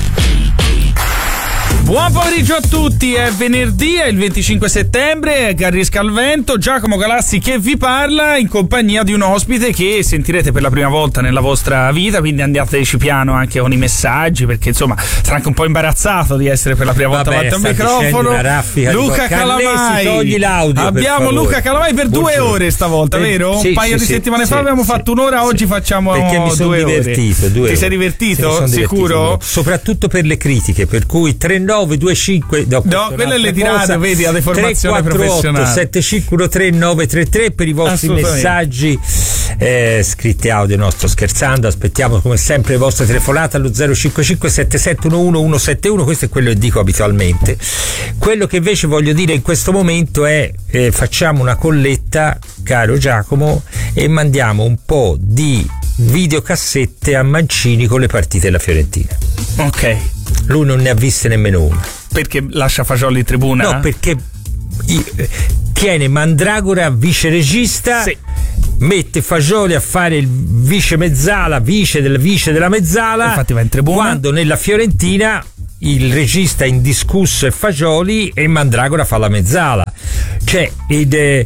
Speaker 7: Buon pomeriggio a tutti, è venerdì, è il venticinque settembre, Garrisca al vento, Giacomo Galassi che vi parla in compagnia di un ospite che sentirete per la prima volta nella vostra vita, quindi andateci piano anche con i messaggi, perché insomma sarà anche un po' imbarazzato di essere per la prima volta davanti a un microfono. Luca Calamai,
Speaker 8: togli l'audio,
Speaker 7: abbiamo Luca Calamai per
Speaker 8: Buongiorno.
Speaker 7: due ore stavolta,
Speaker 8: per,
Speaker 7: vero?
Speaker 8: Sì,
Speaker 7: un paio
Speaker 8: sì,
Speaker 7: di
Speaker 8: sì,
Speaker 7: settimane
Speaker 8: sì,
Speaker 7: fa abbiamo
Speaker 8: sì,
Speaker 7: fatto un'ora,
Speaker 8: sì,
Speaker 7: oggi facciamo
Speaker 8: perché mi sono
Speaker 7: due
Speaker 8: divertito,
Speaker 7: ore.
Speaker 8: Due
Speaker 7: Ti
Speaker 8: ore.
Speaker 7: sei divertito?
Speaker 8: Sono
Speaker 7: Sicuro?
Speaker 8: Divertito, soprattutto per le critiche, per cui tre nove due cinque no,
Speaker 7: no quelle le tirate, vedi, a deformazione professionale.
Speaker 8: tre quattro otto sette cinque uno tre nove tre tre per i vostri messaggi eh, scritti audio, no, sto scherzando, aspettiamo come sempre le vostre telefonate allo zero cinque cinque sette sette uno uno uno sette uno, questo è quello che dico abitualmente. Quello che invece voglio dire in questo momento è eh, facciamo una colletta, caro Giacomo, e mandiamo un po' di videocassette a Mancini con le partite della Fiorentina.
Speaker 7: Ok.
Speaker 8: Lui non ne ha viste nemmeno una.
Speaker 7: Perché lascia Fagioli in tribuna?
Speaker 8: No, perché tiene Mandragora vice regista, sì. Mette Fagioli a fare il vice mezzala, vice del vice della mezzala.
Speaker 7: Infatti va in tribuna.
Speaker 8: Quando nella Fiorentina il regista indiscusso è Fagioli e Mandragora fa la mezzala. Cioè ed, eh,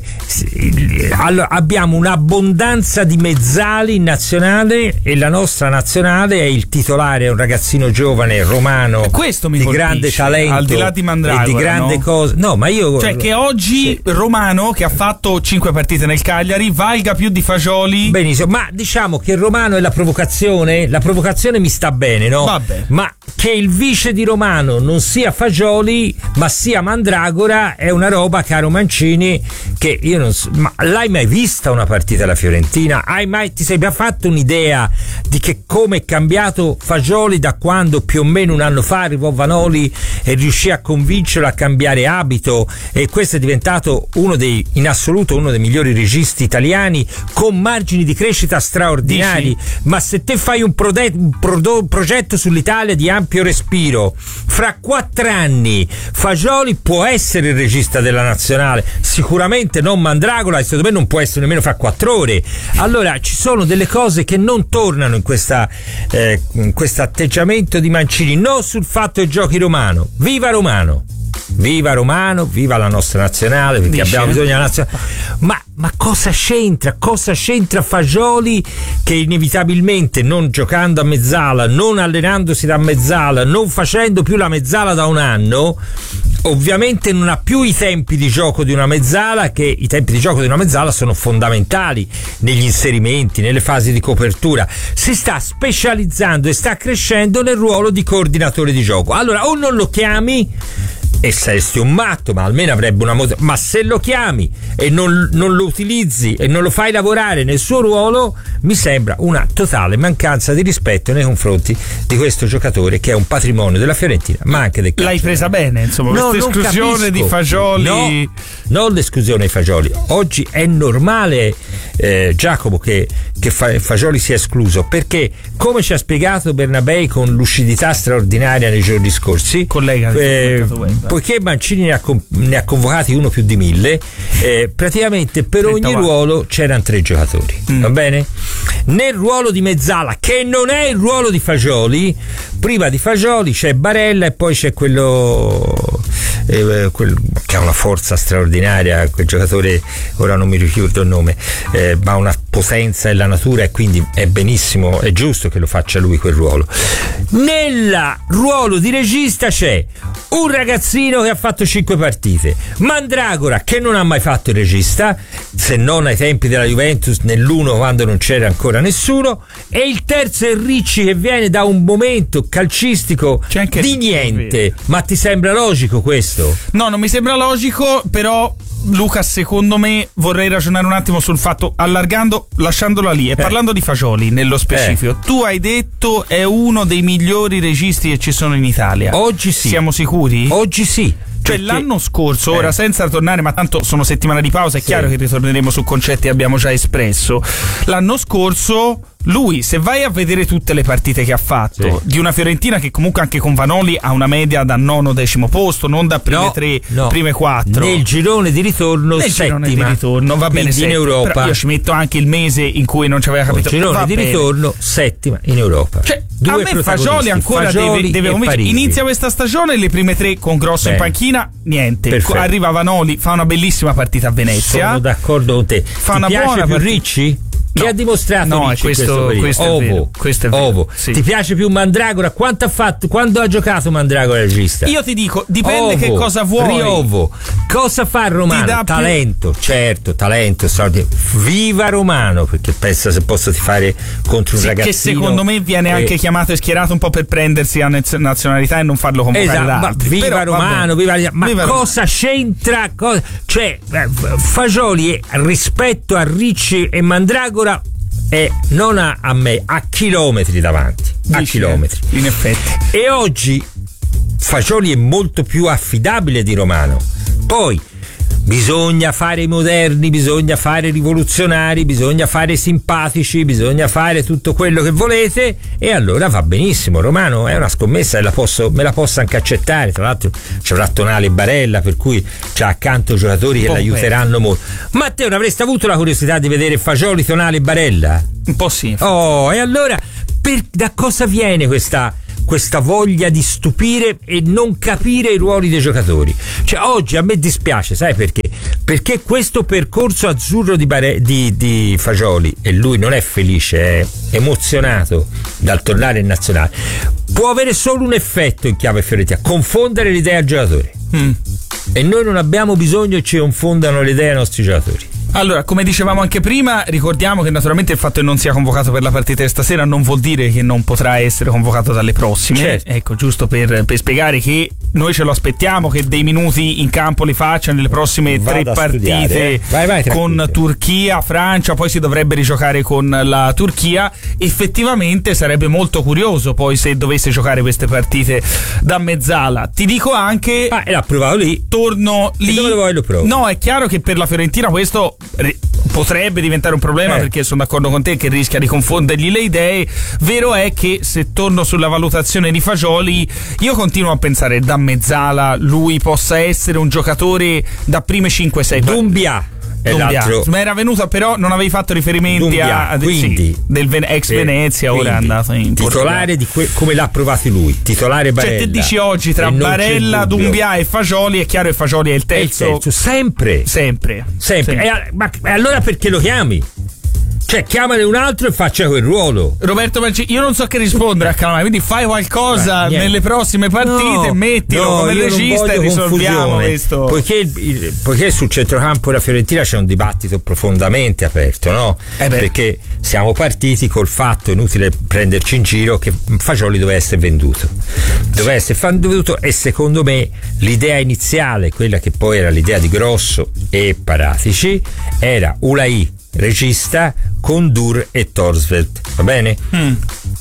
Speaker 8: allora, abbiamo un'abbondanza di mezzali in nazionale e la nostra nazionale è il titolare, è un ragazzino giovane romano
Speaker 7: questo mi
Speaker 8: di
Speaker 7: colpisce,
Speaker 8: grande talento,
Speaker 7: al di là di Mandragora,
Speaker 8: e di grande
Speaker 7: no?
Speaker 8: cosa. No, ma io
Speaker 7: cioè che oggi sì. Romano, che ha fatto cinque partite nel Cagliari, valga più di Fagioli.
Speaker 8: Benissimo, ma diciamo che Romano è la provocazione, la provocazione mi sta bene, no?
Speaker 7: Vabbè.
Speaker 8: Ma che il vice di Romano non sia Fagioli ma sia Mandragora è una roba, caro Mancini, che io non so. Ma l'hai mai vista una partita della Fiorentina? Hai mai, ti sei mai fatto un'idea di che come è cambiato Fagioli da quando più o meno un anno fa arrivò Vanoli e riuscì a convincerlo a cambiare abito, e questo è diventato uno dei, in assoluto uno dei migliori registi italiani con margini di crescita straordinari. Dici? Ma se te fai un, prode, un prodo, progetto sull'Italia di ampio respiro, fra quattro anni Fagioli può essere il regista della nazionale, sicuramente non Mandragora, e secondo me non può essere nemmeno fra quattro ore. Allora ci sono delle cose che non tornano in questa eh, in questo atteggiamento di Mancini, non sul fatto che giochi Romano. Viva Romano! Viva Romano, viva la nostra nazionale, perché Dice. abbiamo bisogno della nazionale. Ma, ma cosa c'entra? Cosa c'entra Fagioli che inevitabilmente, non giocando a mezzala, non allenandosi da mezzala, non facendo più la mezzala da un anno, ovviamente non ha più i tempi di gioco di una mezzala, che i tempi di gioco di una mezzala sono fondamentali negli inserimenti, nelle fasi di copertura. Si sta specializzando e sta crescendo nel ruolo di coordinatore di gioco. Allora o non lo chiami e saresti un matto, ma almeno avrebbe una moto. Ma se lo chiami e non, non lo utilizzi e non lo fai lavorare nel suo ruolo, mi sembra una totale mancanza di rispetto nei confronti di questo giocatore che è un patrimonio della Fiorentina, ma anche del calcio.
Speaker 7: L'hai presa bene, insomma, no, questa esclusione di Fagioli.
Speaker 8: No, non l'esclusione di Fagioli. Oggi è normale, eh, Giacomo, che, che Fagioli sia escluso, perché come ci ha spiegato Bernabei con lucidità straordinaria nei giorni scorsi,
Speaker 7: collega
Speaker 8: eh, poiché Mancini ne ha, ne ha convocati uno più di mille, eh, praticamente per ogni ruolo c'erano tre giocatori, mm. va bene? Nel ruolo di mezzala, che non è il ruolo di Fagioli, prima di Fagioli c'è Barella e poi c'è quello eh, quel, che ha una forza straordinaria, quel giocatore, ora non mi ricordo il nome, eh, ma una potenza e la natura, e quindi è benissimo, è giusto che lo faccia lui quel ruolo. Nel ruolo di regista c'è un ragazzino che ha fatto cinque partite, Mandragora che non ha mai fatto il regista, se non ai tempi della Juventus nell'uno quando non c'era ancora nessuno, e il terzo è Ricci che viene da un momento calcistico di niente. Ma ti sembra logico questo?
Speaker 7: No, non mi sembra logico, però Luca, secondo me vorrei ragionare un attimo sul fatto, allargando, lasciandola lì e eh. parlando di Fagioli nello specifico. Eh. Tu hai detto è uno dei migliori registi che ci sono in Italia.
Speaker 8: Oggi sì.
Speaker 7: Siamo sicuri?
Speaker 8: Oggi sì.
Speaker 7: Cioè perché? L'anno scorso, eh. ora senza tornare, ma tanto sono settimane di pausa, è sì. chiaro che ritorneremo su concetti che abbiamo già espresso. L'anno scorso lui, se vai a vedere tutte le partite che ha fatto, sì. di una Fiorentina che comunque anche con Vanoli ha una media da nono decimo posto, non da prime no, tre, no. prime quattro.
Speaker 8: Nel girone di ritorno
Speaker 7: Nel
Speaker 8: settima.
Speaker 7: girone di ritorno, va bene,
Speaker 8: in Europa.
Speaker 7: Però io ci metto anche il mese in cui non ci aveva capito.
Speaker 8: Nel girone
Speaker 7: va
Speaker 8: di
Speaker 7: bene.
Speaker 8: ritorno settima in Europa.
Speaker 7: Cioè,
Speaker 8: Due
Speaker 7: a me Fagioli ancora
Speaker 8: Fagioli
Speaker 7: deve, deve convincere. Inizia questa stagione, le prime tre con Grosso bene. in panchina, niente. Perfetto. Arriva Vanoli, fa una bellissima partita a Venezia.
Speaker 8: Sono d'accordo con te.
Speaker 7: Fa
Speaker 8: Ti
Speaker 7: una
Speaker 8: piace
Speaker 7: buona
Speaker 8: più
Speaker 7: partita.
Speaker 8: Ricci? Che
Speaker 7: no.
Speaker 8: ha dimostrato
Speaker 7: no,
Speaker 8: Ricci
Speaker 7: questo,
Speaker 8: questo,
Speaker 7: questo è
Speaker 8: Ovo,
Speaker 7: vero, questo è vero.
Speaker 8: Ovo.
Speaker 7: Sì.
Speaker 8: Ti piace più Mandragora? Quanto ha fatto? Quando ha giocato Mandragora regista?
Speaker 7: Io ti dico, dipende
Speaker 8: Ovo,
Speaker 7: che cosa vuoi.
Speaker 8: Riovo. Cosa fa Romano? Talento, più... certo, talento, soldi. Viva Romano, perché pensa se posso ti fare contro un sì, ragazzino.
Speaker 7: Che secondo me viene eh. anche chiamato e schierato un po' per prendersi la nazionalità e non farlo convocare
Speaker 8: esatto,
Speaker 7: da altri.
Speaker 8: Viva
Speaker 7: Però,
Speaker 8: Romano, viva, ma viva cosa Romano. c'entra? Cosa, cioè, Fagioli rispetto a Ricci e Mandragora è non a, a me, a chilometri davanti. A
Speaker 7: Dici,
Speaker 8: chilometri.
Speaker 7: In effetti.
Speaker 8: E oggi Fagioli è molto più affidabile di Romano. Poi bisogna fare i moderni, bisogna fare i rivoluzionari, bisogna fare i simpatici, bisogna fare tutto quello che volete, e allora va benissimo. Romano è una scommessa e la posso, me la posso anche accettare. Tra l'altro c'avrà Tonali e Barella, per cui c'ha accanto giocatori che l'aiuteranno molto. Ma te non avresti avuto la curiosità di vedere Fagioli, Tonali e Barella?
Speaker 7: Un po' sì.
Speaker 8: Oh, e allora per, da cosa viene questa questa voglia di stupire e non capire i ruoli dei giocatori? Cioè oggi a me dispiace, sai perché? Perché questo percorso azzurro di, Bare- di, di Fagioli, e lui non è felice, è emozionato dal tornare in nazionale, può avere solo un effetto in chiave fiorentina: confondere l'idea al giocatore. mm. E noi non abbiamo bisogno che ci confondano le idee ai nostri giocatori.
Speaker 7: Allora, come dicevamo anche prima, ricordiamo che naturalmente il fatto che non sia convocato per la partita di stasera non vuol dire che non potrà essere convocato dalle prossime.
Speaker 8: Certo.
Speaker 7: Ecco, giusto per, per spiegare che noi ce lo aspettiamo che dei minuti in campo li faccia nelle prossime
Speaker 8: Vado
Speaker 7: tre
Speaker 8: a
Speaker 7: partite
Speaker 8: studiare, eh. vai, vai,
Speaker 7: con Turchia, Francia, poi si dovrebbe rigiocare con la Turchia. Effettivamente sarebbe molto curioso poi se dovesse giocare queste partite da mezzala. Ti dico anche...
Speaker 8: Ah, e l'ha provato lì.
Speaker 7: Torno lì.
Speaker 8: E dove vuoi lo provo?
Speaker 7: No, è chiaro che per la Fiorentina questo potrebbe diventare un problema,
Speaker 8: eh.
Speaker 7: perché sono d'accordo con te che rischia di confondergli le idee. Vero è che, se torno sulla valutazione di Fagioli, io continuo a pensare da mezzala lui possa essere un giocatore da prime cinque sei.
Speaker 8: Dumbia
Speaker 7: ma era venuta, però non avevi fatto riferimenti
Speaker 8: Dumbia,
Speaker 7: a, a
Speaker 8: quindi,
Speaker 7: sì, del Ven- ex
Speaker 8: eh,
Speaker 7: Venezia, ora è andato in
Speaker 8: titolare di que- come l'ha provato lui, titolare Barella.
Speaker 7: Cioè te dici oggi tra Barella, Dumbia e Fagioli, è chiaro che Fagioli è il terzo,
Speaker 8: è il terzo sempre
Speaker 7: sempre,
Speaker 8: sempre.
Speaker 7: sempre.
Speaker 8: E, ma e allora perché lo chiami? Cioè chiamane un altro e faccia quel ruolo.
Speaker 7: Roberto Mancini, io non so che rispondere a Calamari, quindi fai qualcosa Beh, nelle prossime partite, no, mettilo
Speaker 8: no,
Speaker 7: come regista e risolviamo questo.
Speaker 8: Poiché, poiché sul centrocampo della Fiorentina c'è un dibattito profondamente aperto, no?
Speaker 7: Eh
Speaker 8: perché siamo partiti col fatto, inutile prenderci in giro, che Fagioli doveva essere venduto. Doveva essere venduto, e secondo me l'idea iniziale, quella che poi era l'idea di Grosso e Paratici, era Ulai regista con Dur e Torsveld, va bene? Mm.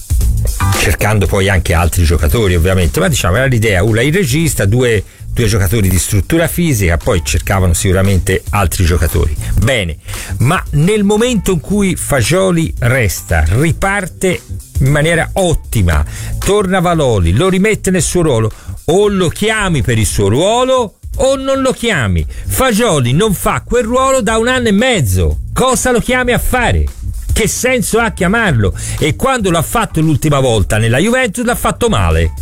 Speaker 8: Cercando poi anche altri giocatori, ovviamente, ma diciamo era l'idea Ulai regista, due, due giocatori di struttura fisica, poi cercavano sicuramente altri giocatori. Bene, ma nel momento in cui Fagioli resta, riparte in maniera ottima, torna Valoli, lo rimette nel suo ruolo, o lo chiami per il suo ruolo o non lo chiami. Fagioli non fa quel ruolo da un anno e mezzo. Cosa lo chiami a fare? Che senso ha chiamarlo? E quando l'ha fatto l'ultima volta nella Juventus l'ha fatto male.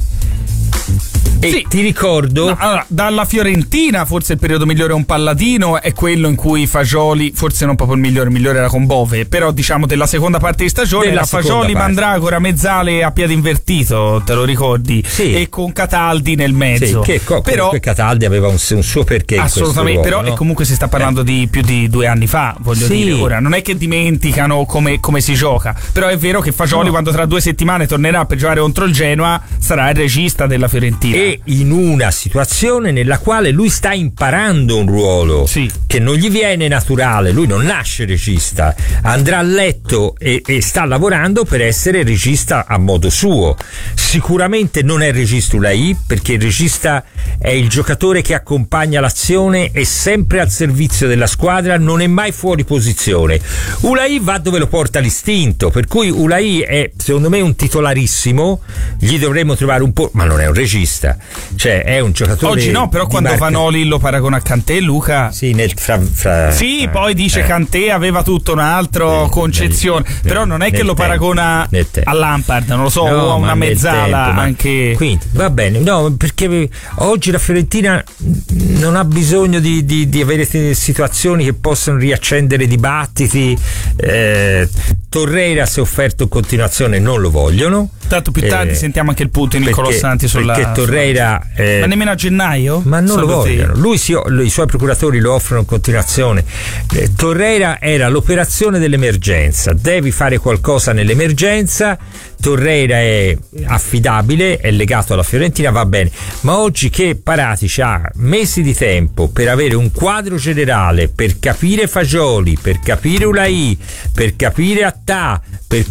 Speaker 8: E sì, ti ricordo,
Speaker 7: no, allora, dalla Fiorentina forse il periodo migliore è un Palladino, è quello in cui Fagioli, forse non proprio il migliore, il migliore era con Bove, però diciamo della seconda parte di stagione era Fagioli, Mandragora, Mezzale a piede invertito, te lo ricordi?
Speaker 8: Sì.
Speaker 7: E con Cataldi nel mezzo.
Speaker 8: Sì, che co-
Speaker 7: però
Speaker 8: Cataldi aveva un, un suo perché.
Speaker 7: Assolutamente,
Speaker 8: in questo
Speaker 7: però
Speaker 8: ruolo, no?
Speaker 7: E comunque si sta parlando eh. di più di due anni fa, voglio
Speaker 8: sì.
Speaker 7: dire. Ora non è che dimenticano come, come si gioca, però è vero che Fagioli no. quando tra due settimane tornerà per giocare contro il Genoa sarà il regista della Fiorentina.
Speaker 8: E in una situazione nella quale lui sta imparando un ruolo
Speaker 7: sì.
Speaker 8: che non gli viene naturale, lui non nasce regista, andrà a letto e, e sta lavorando per essere regista a modo suo. Sicuramente non è il regista Ulai, perché il regista è il giocatore che accompagna l'azione, è sempre al servizio della squadra, non è mai fuori posizione. Ulai va dove lo porta l'istinto, per cui Ulai è secondo me un titolarissimo, gli dovremmo trovare un po', ma non è un regista, cioè è un giocatore.
Speaker 7: Oggi no, però quando
Speaker 8: marca... Vanoli
Speaker 7: lo paragona a Kanté, Luca.
Speaker 8: Sì, nel fra, fra,
Speaker 7: sì
Speaker 8: fra,
Speaker 7: poi dice
Speaker 8: eh.
Speaker 7: Kanté aveva tutto un altro
Speaker 8: nel,
Speaker 7: concezione,
Speaker 8: nel,
Speaker 7: però non è che lo
Speaker 8: tempo,
Speaker 7: paragona a Lampard, non lo so,
Speaker 8: no,
Speaker 7: o a una mezzala
Speaker 8: tempo,
Speaker 7: anche.
Speaker 8: Quindi va bene, no, perché oggi la Fiorentina non ha bisogno di, di, di avere situazioni che possano riaccendere dibattiti. Eh, Torreira si è offerto in continuazione, non lo vogliono.
Speaker 7: Tanto più tardi eh, sentiamo anche il punto di Niccolò Santi sulla.
Speaker 8: Perché Torreira.
Speaker 7: Eh, ma nemmeno a gennaio?
Speaker 8: Ma non lo vogliono. Lui si, lui, i suoi procuratori lo offrono in continuazione. Eh, Torreira era l'operazione dell'emergenza. Devi fare qualcosa nell'emergenza. Torreira è affidabile, è legato alla Fiorentina, va bene. Ma oggi che Paratici ha mesi di tempo per avere un quadro generale, per capire Fagioli, per capire Ulai, per capire Attà, per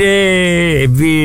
Speaker 8: capire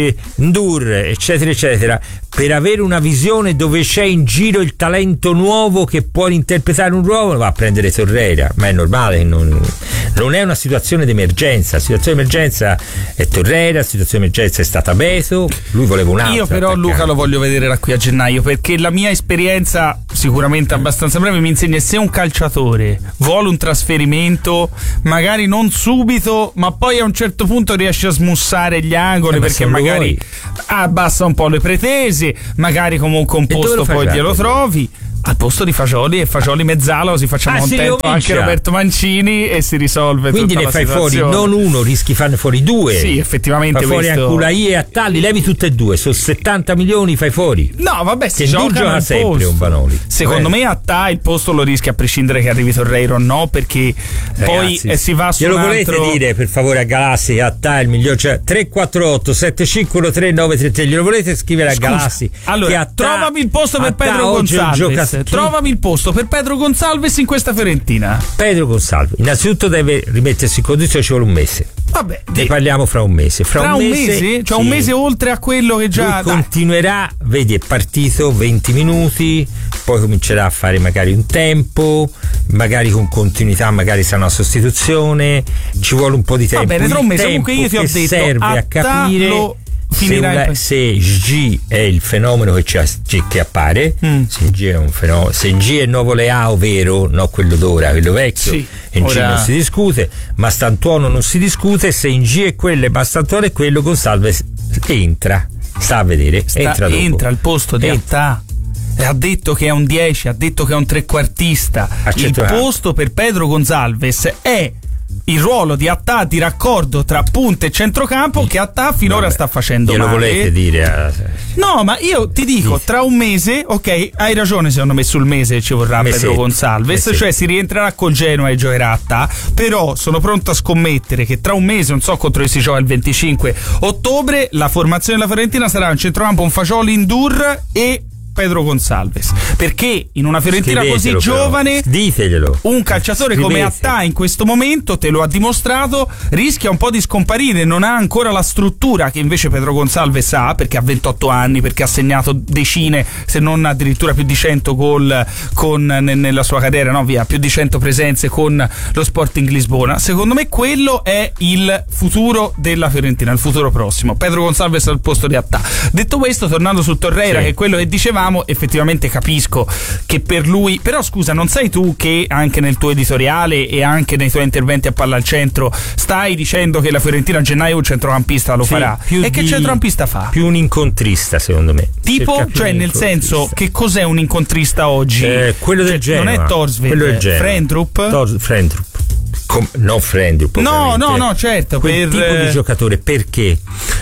Speaker 8: Ndour, eccetera eccetera, per avere una visione dove c'è in giro il talento nuovo che può interpretare un ruolo, va a prendere Torreira, ma è normale, non, non è una situazione d'emergenza. La situazione d'emergenza è Torreira, la situazione d'emergenza è stata Beto, lui voleva un altro.
Speaker 7: Io però
Speaker 8: attaccante.
Speaker 7: Luca lo voglio vedere da qui a gennaio, perché la mia esperienza, sicuramente abbastanza breve, mi insegna se un calciatore vuole un trasferimento, magari non subito, ma poi a un certo punto riesce a smussare gli angoli,
Speaker 8: eh,
Speaker 7: perché magari abbassa un po' le pretese, magari comunque un posto poi glielo trovi. Al posto di Fagioli e Fagioli mezzala, così facciamo
Speaker 8: ah,
Speaker 7: contento anche Roberto Mancini e si risolve.
Speaker 8: Quindi
Speaker 7: tutta
Speaker 8: ne fai
Speaker 7: situazione.
Speaker 8: fuori non uno, rischi farne fuori due.
Speaker 7: Sì, effettivamente.
Speaker 8: Fai fuori
Speaker 7: questo...
Speaker 8: Anculaï e Attà, li levi tutte e due, sono settanta milioni, fai fuori.
Speaker 7: No, vabbè, si
Speaker 8: gioca
Speaker 7: gioca
Speaker 8: sempre un Vanoli.
Speaker 7: Secondo
Speaker 8: Vabbè.
Speaker 7: me Attà il posto lo rischia a prescindere che arrivi Torreira o no, perché
Speaker 8: Ragazzi,
Speaker 7: poi eh, si va su
Speaker 8: glielo
Speaker 7: un
Speaker 8: volete
Speaker 7: altro...
Speaker 8: dire per favore a Galassi che Attà è il miglior, cioè tre quattro otto sette cinque uno tre nove tre tre, glielo volete scrivere a
Speaker 7: Scusa,
Speaker 8: Galassi?
Speaker 7: allora
Speaker 8: che Attà,
Speaker 7: trovami il posto per
Speaker 8: Attà
Speaker 7: Pedro
Speaker 8: oggi è un
Speaker 7: Gonçalves,
Speaker 8: gioca-
Speaker 7: trovami il posto per Pedro Gonçalves in questa Fiorentina.
Speaker 8: Pedro Gonçalves innanzitutto deve rimettersi in condizione, ci vuole un mese.
Speaker 7: Vabbè,
Speaker 8: ne parliamo fra un mese. Fra,
Speaker 7: tra
Speaker 8: un
Speaker 7: un
Speaker 8: mese,
Speaker 7: mese? Cioè
Speaker 8: sì.
Speaker 7: un mese oltre a quello che già...
Speaker 8: Lui continuerà, vedi, è partito venti minuti, poi comincerà a fare magari un tempo, magari con continuità, magari sarà una sostituzione, ci vuole un po' di tempo.
Speaker 7: Va bene, tra un mese.
Speaker 8: Tempo
Speaker 7: Comunque io ti ho
Speaker 8: che
Speaker 7: detto,
Speaker 8: serve a capire
Speaker 7: lo...
Speaker 8: se, una, se G è il fenomeno che, c'è, che appare, mm. se G è un fenomeno, se G è il nuovo Leao vero, no quello d'ora, quello vecchio, sì, in ora... G non si discute, ma Stantuono non si discute, se in G è quello e Mastantuono è quello, Gonçalves entra, sta a vedere,
Speaker 7: sta,
Speaker 8: entra dopo.
Speaker 7: Entra al posto di Attà. Ha detto che è un dieci, ha detto che è un trequartista. Il posto per Pedro Gonçalves è il ruolo di Attà di raccordo tra punta e centrocampo, che Attà finora Vabbè, sta facendo
Speaker 8: glielo
Speaker 7: male.
Speaker 8: Volete dire a...
Speaker 7: No, ma io ti dico, tra un mese, ok, hai ragione, secondo me sul mese ci vorrà Mesetto, Pedro Gonçalves, Mesetto. Cioè si rientrerà col Genoa e giocherà Attà, però sono pronto a scommettere che tra un mese, non so contro chi si gioca il venticinque ottobre, la formazione della Fiorentina sarà un centrocampo, un Fagioli, Ndour e Pedro Gonçalves, perché in una Fiorentina
Speaker 8: Scrivetelo,
Speaker 7: così
Speaker 8: però.
Speaker 7: giovane
Speaker 8: Diteglielo.
Speaker 7: un calciatore
Speaker 8: Scrivete.
Speaker 7: come Attà in questo momento, te lo ha dimostrato, rischia un po' di scomparire, non ha ancora la struttura che invece Pedro Gonçalves ha, perché ha ventotto anni, perché ha segnato decine se non addirittura più di cento gol con, nella sua carriera, no via, più di cento presenze con lo Sporting Lisbona. Secondo me quello è il futuro della Fiorentina, il futuro prossimo, Pedro Gonçalves al posto di Attà. Detto questo, tornando su Torreira, sì. che è quello che dicevamo, effettivamente capisco che per lui, però scusa, non sei tu che anche nel tuo editoriale e anche nei tuoi interventi a Palla al Centro stai dicendo che la Fiorentina a gennaio un centrocampista lo sì, farà, e che centrocampista fa?
Speaker 8: Più un incontrista, secondo me.
Speaker 7: Tipo, cioè nel senso, che cos'è un incontrista oggi?
Speaker 8: Eh, quello del
Speaker 7: cioè,
Speaker 8: Genoa.
Speaker 7: Non è Torsved, Frendrup?
Speaker 8: Tor- Frendrup. Com- no Frendrup,
Speaker 7: no no no certo,
Speaker 8: quel
Speaker 7: per...
Speaker 8: tipo di giocatore, perché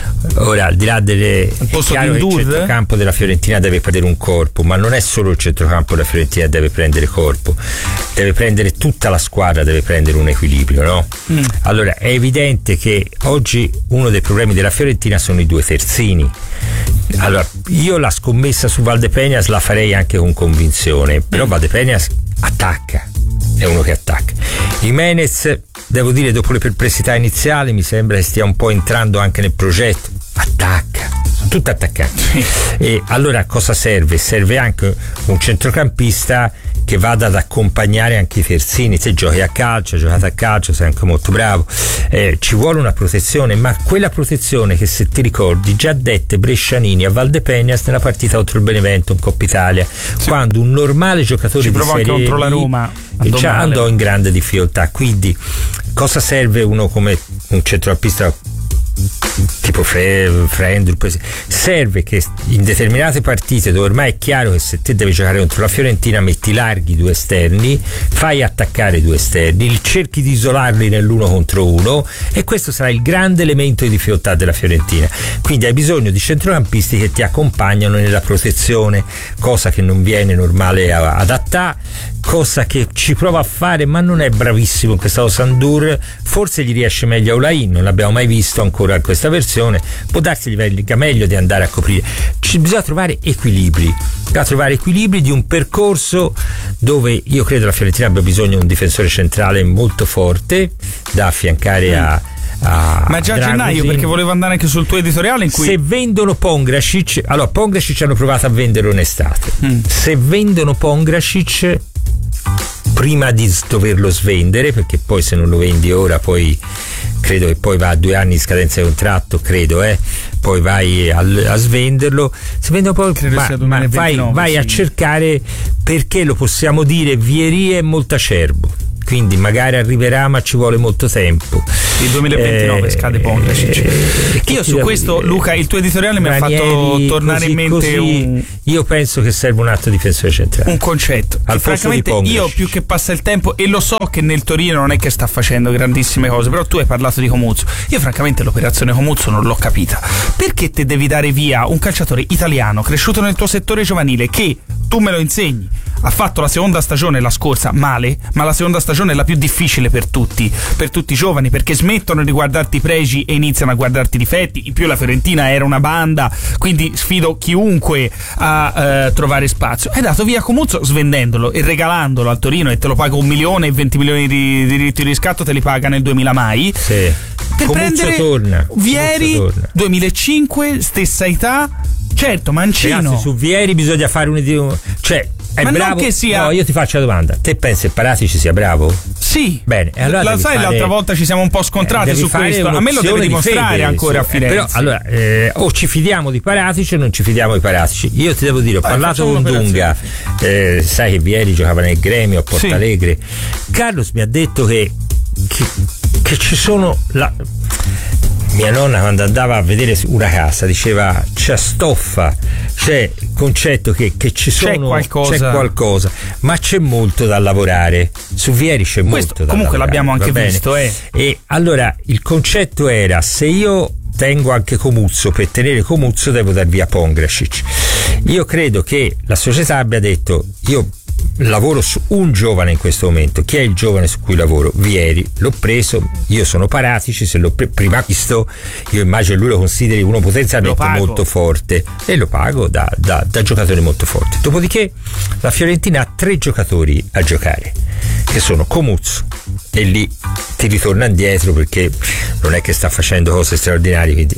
Speaker 8: ora al di là delle
Speaker 7: il posto
Speaker 8: chiaro
Speaker 7: di
Speaker 8: che il centrocampo della Fiorentina deve prendere un corpo, ma non è solo il centrocampo della Fiorentina deve prendere corpo, deve prendere tutta la squadra, deve prendere un equilibrio, no? Mm. Allora è evidente che oggi uno dei problemi della Fiorentina sono i due terzini. Allora io la scommessa su Valdepeñas la farei anche con convinzione, però Valdepeñas attacca, è uno che attacca. Jimenez, devo dire, dopo le perplessità iniziali mi sembra che stia un po' entrando anche nel progetto, attacca, sono tutti attaccanti. E allora cosa serve? Serve anche un centrocampista che vada ad accompagnare anche i terzini. Se giochi a calcio, hai giocato a calcio, sei anche molto bravo, eh, ci vuole una protezione, ma quella protezione che, se ti ricordi, già dette Brescianini a Valdepeñas nella partita contro il Benevento in Coppa Italia, sì. quando un normale giocatore
Speaker 7: ci
Speaker 8: di Serie
Speaker 7: anche contro la Roma
Speaker 8: andò, già andò in grande difficoltà. Quindi cosa serve uno come un centrocampista tipo Frendrup? Serve che in determinate partite dove ormai è chiaro che se te devi giocare contro la Fiorentina metti larghi due esterni, fai attaccare due esterni, cerchi di isolarli nell'uno contro uno, e questo sarà il grande elemento di difficoltà della Fiorentina. Quindi hai bisogno di centrocampisti che ti accompagnano nella protezione, cosa che non viene normale ad Attà, cosa che ci prova a fare ma non è bravissimo in questa cosa Ndour, forse gli riesce meglio a Aulaï, non l'abbiamo mai visto ancora in questa versione, può darsi gli venga meglio di andare a coprire. Ci bisogna trovare equilibri, bisogna trovare equilibri di un percorso dove io credo la Fiorentina abbia bisogno di un difensore centrale molto forte da affiancare a a
Speaker 7: ma già a gennaio, perché volevo andare anche sul tuo editoriale in cui
Speaker 8: se vendono Pongracic, allora Pongracic hanno provato a venderlo in estate, mm. se vendono Pongracic prima di doverlo svendere, perché poi se non lo vendi ora poi credo che poi va a due anni di scadenza di contratto, credo, eh poi vai a, a svenderlo, se vendono poi ma, ma vai, vai sì. a cercare, perché lo possiamo dire, Vieri e Moltacerbo, quindi magari arriverà ma ci vuole molto tempo.
Speaker 7: Il duemilaventinove eh, scade Pongracic. Eh, Io su questo dire? Luca, il tuo editoriale mi Ranieri, ha fatto tornare così, in mente
Speaker 8: così,
Speaker 7: un...
Speaker 8: io penso che serve un atto difensore centrale,
Speaker 7: un concetto
Speaker 8: al
Speaker 7: francamente io più che passa il tempo, e lo so che nel Torino non è che sta facendo grandissime cose, però tu hai parlato di Comuzzo, io francamente l'operazione Comuzzo non l'ho capita. Perché te devi dare via un calciatore italiano cresciuto nel tuo settore giovanile, che tu me lo insegni ha fatto la seconda stagione la scorsa male, ma la seconda stagione è la più difficile per tutti, per tutti i giovani, perché smettono di guardarti i pregi e iniziano a guardarti i difetti. In più la Fiorentina era una banda, quindi sfido chiunque a eh, trovare spazio. Hai dato via Comuzzo svendendolo e regalandolo al Torino, e te lo paga un milione e venti milioni di diritti di riscatto te li paga nel duemila mai.
Speaker 8: Sì.
Speaker 7: Per
Speaker 8: Comuzzo
Speaker 7: prendere
Speaker 8: torna.
Speaker 7: Vieri, torna. duemilacinque, stessa età. Certo, Mancino.
Speaker 8: Ragazzi, su Vieri bisogna fare un, cioè è
Speaker 7: ma
Speaker 8: bravo.
Speaker 7: Non che sia...
Speaker 8: No, io ti faccio la domanda. Te pensi che Paratici sia bravo?
Speaker 7: Sì.
Speaker 8: Bene, allora
Speaker 7: la sai,
Speaker 8: fare...
Speaker 7: l'altra volta ci siamo un po' scontrati eh, su questo. A me lo devi dimostrare di ancora a Firenze.
Speaker 8: Eh, però allora eh, o ci fidiamo di Paratici o non ci fidiamo di Paratici. Io ti devo dire, ho Vai, parlato con Dunga, eh, sai che Vieri giocava nel Gremio a Porto Alegre. Sì. Carlos mi ha detto che che, che ci sono la mia nonna quando andava a vedere una casa diceva c'è stoffa, c'è il concetto che, che ci sono,
Speaker 7: c'è qualcosa.
Speaker 8: c'è qualcosa, ma c'è molto da lavorare. Su Vieri c'è
Speaker 7: Questo,
Speaker 8: molto da
Speaker 7: comunque
Speaker 8: lavorare,
Speaker 7: l'abbiamo anche visto eh.
Speaker 8: E allora il concetto era: se io tengo anche Comuzzo, per tenere Comuzzo devo dar via Pongracic. Io credo che la società abbia detto: io lavoro su un giovane in questo momento. Chi è il giovane su cui lavoro? Vieri. L'ho preso, io sono Paratici, se l'ho pre- prima visto, io immagino lui lo consideri uno potenzialmente molto forte, e lo pago da, da, da giocatore molto forte. Dopodiché la Fiorentina ha tre giocatori a giocare, che sono Comuzzo, e lì ti ritorna indietro perché non è che sta facendo cose straordinarie, quindi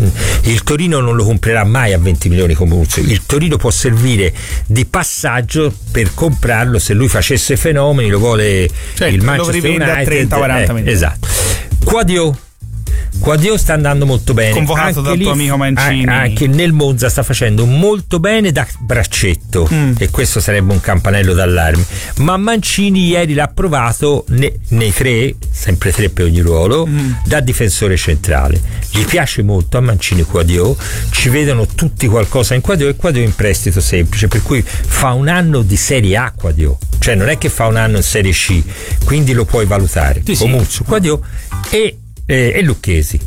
Speaker 8: il Torino non lo comprerà mai a venti milioni Comuzzo. Il Torino può servire di passaggio per comprarlo se lui facesse fenomeni, lo vuole, cioè, il Manchester United a trenta quaranta milioni. Esatto. Quadio Quadio sta andando molto bene,
Speaker 7: convocato
Speaker 8: anche
Speaker 7: dal
Speaker 8: lì,
Speaker 7: tuo amico Mancini,
Speaker 8: anche nel Monza sta facendo molto bene da braccetto, mm. e questo sarebbe un campanello d'allarme. Ma Mancini ieri l'ha provato ne, nei tre, sempre tre per ogni ruolo, mm. da difensore centrale. Gli piace molto a Mancini Quadio, ci vedono tutti qualcosa in Quadio, e Quadio è in prestito semplice, per cui fa un anno di Serie A Quadio, cioè non è che fa un anno in Serie C, quindi lo puoi valutare. Sì, Comuzzo, sì. Quadio e E, e Lucchesi,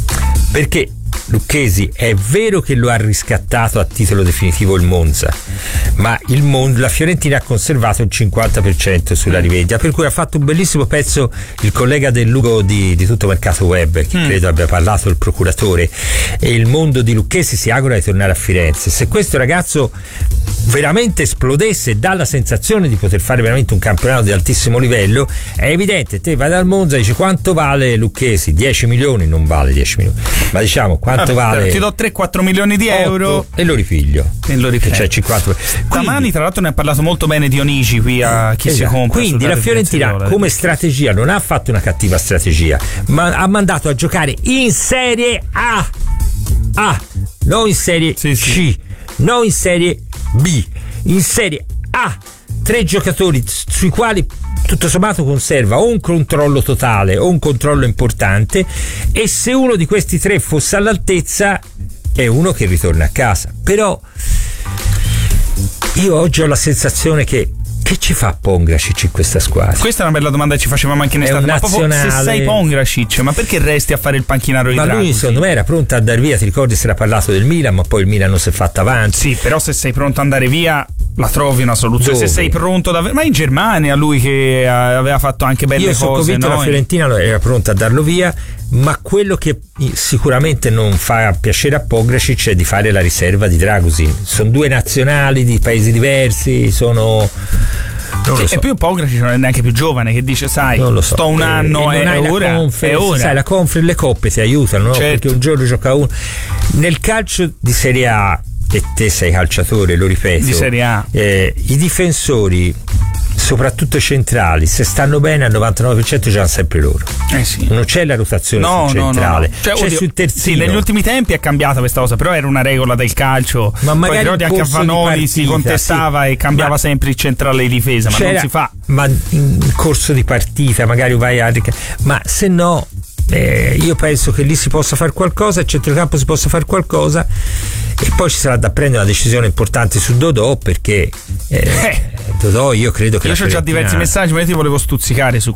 Speaker 8: perché Lucchesi è vero che lo ha riscattato a titolo definitivo il Monza, ma il Mon- la Fiorentina ha conservato il cinquanta per cento sulla rivendita, per cui ha fatto un bellissimo pezzo il collega del Lugo di, di Tutto Mercato Web, che mm. credo abbia parlato il procuratore, e il mondo di Lucchesi si augura di tornare a Firenze. Se questo ragazzo veramente esplodesse e dà la sensazione di poter fare veramente un campionato di altissimo livello, è evidente, te vai dal Monza e dici: quanto vale Lucchesi? dieci milioni? Non vale dieci milioni, ma diciamo quanto Vabbè, vale?
Speaker 7: Ti do tre quattro milioni di euro
Speaker 8: e lo ripiglio,
Speaker 7: e lo ripiglio.
Speaker 8: Cioè cinquanta.
Speaker 7: Stamani tra l'altro ne ha parlato molto bene Dionigi qui a Chi esatto. si compra.
Speaker 8: Quindi la Fiorentina come strategia non ha fatto una cattiva strategia, ma ha mandato a giocare in Serie A, A non in Serie sì, C sì. non in Serie B, in Serie A, tre giocatori sui quali tutto sommato conserva o un controllo totale o un controllo importante, e se uno di questi tre fosse all'altezza è uno che ritorna a casa. Però io oggi ho la sensazione che che ci fa Pongracic in questa squadra?
Speaker 7: Questa è una bella domanda che ci facevamo anche in estate. Ma proprio, se sei Pongracic, ma perché resti a fare il panchinaro di Draghi?
Speaker 8: Ma lui secondo me era pronto a andare via, ti ricordi, si era parlato del Milan, ma poi il Milan non si è fatto avanti.
Speaker 7: Sì, però se sei pronto ad andare via la trovi una soluzione. Dove? Se sei pronto davvero, ma in Germania lui che aveva fatto anche belle
Speaker 8: Io
Speaker 7: cose.
Speaker 8: Io sono convinto
Speaker 7: no?
Speaker 8: la Fiorentina era pronta a darlo via, ma quello che sicuramente non fa piacere a Pongracic è di fare la riserva di Dragusin. Sono due nazionali di paesi diversi, sono Non lo so.
Speaker 7: E più Pokracic non è neanche più giovane, che dice sai
Speaker 8: non lo so.
Speaker 7: sto un anno e,
Speaker 8: e
Speaker 7: è, ora, è ora
Speaker 8: sai la conference, le coppe ti aiutano, no?
Speaker 7: Certo.
Speaker 8: Perché un giorno gioca uno nel calcio di Serie A, e te sei calciatore, lo ripeto,
Speaker 7: di Serie A,
Speaker 8: eh, i difensori soprattutto centrali, se stanno bene al novantanove per cento giocano sempre loro.
Speaker 7: Eh sì.
Speaker 8: Non c'è la rotazione
Speaker 7: no,
Speaker 8: sul centrale,
Speaker 7: no, no. Cioè,
Speaker 8: c'è
Speaker 7: oddio,
Speaker 8: sul terzino.
Speaker 7: Sì, negli ultimi tempi è cambiata questa cosa, però era una regola del calcio.
Speaker 8: Ma magari
Speaker 7: poi anche a Vanoli si contestava sì. e cambiava ma sempre il centrale di difesa, ma non si fa.
Speaker 8: Ma in corso di partita magari vai a ma se no Eh, io penso che lì si possa fare qualcosa, il centrocampo si possa fare qualcosa, e poi ci sarà da prendere una decisione importante su Dodò, perché eh, eh. Dodò io credo che
Speaker 7: io ho già diversi messaggi, ma io ti volevo stuzzicare su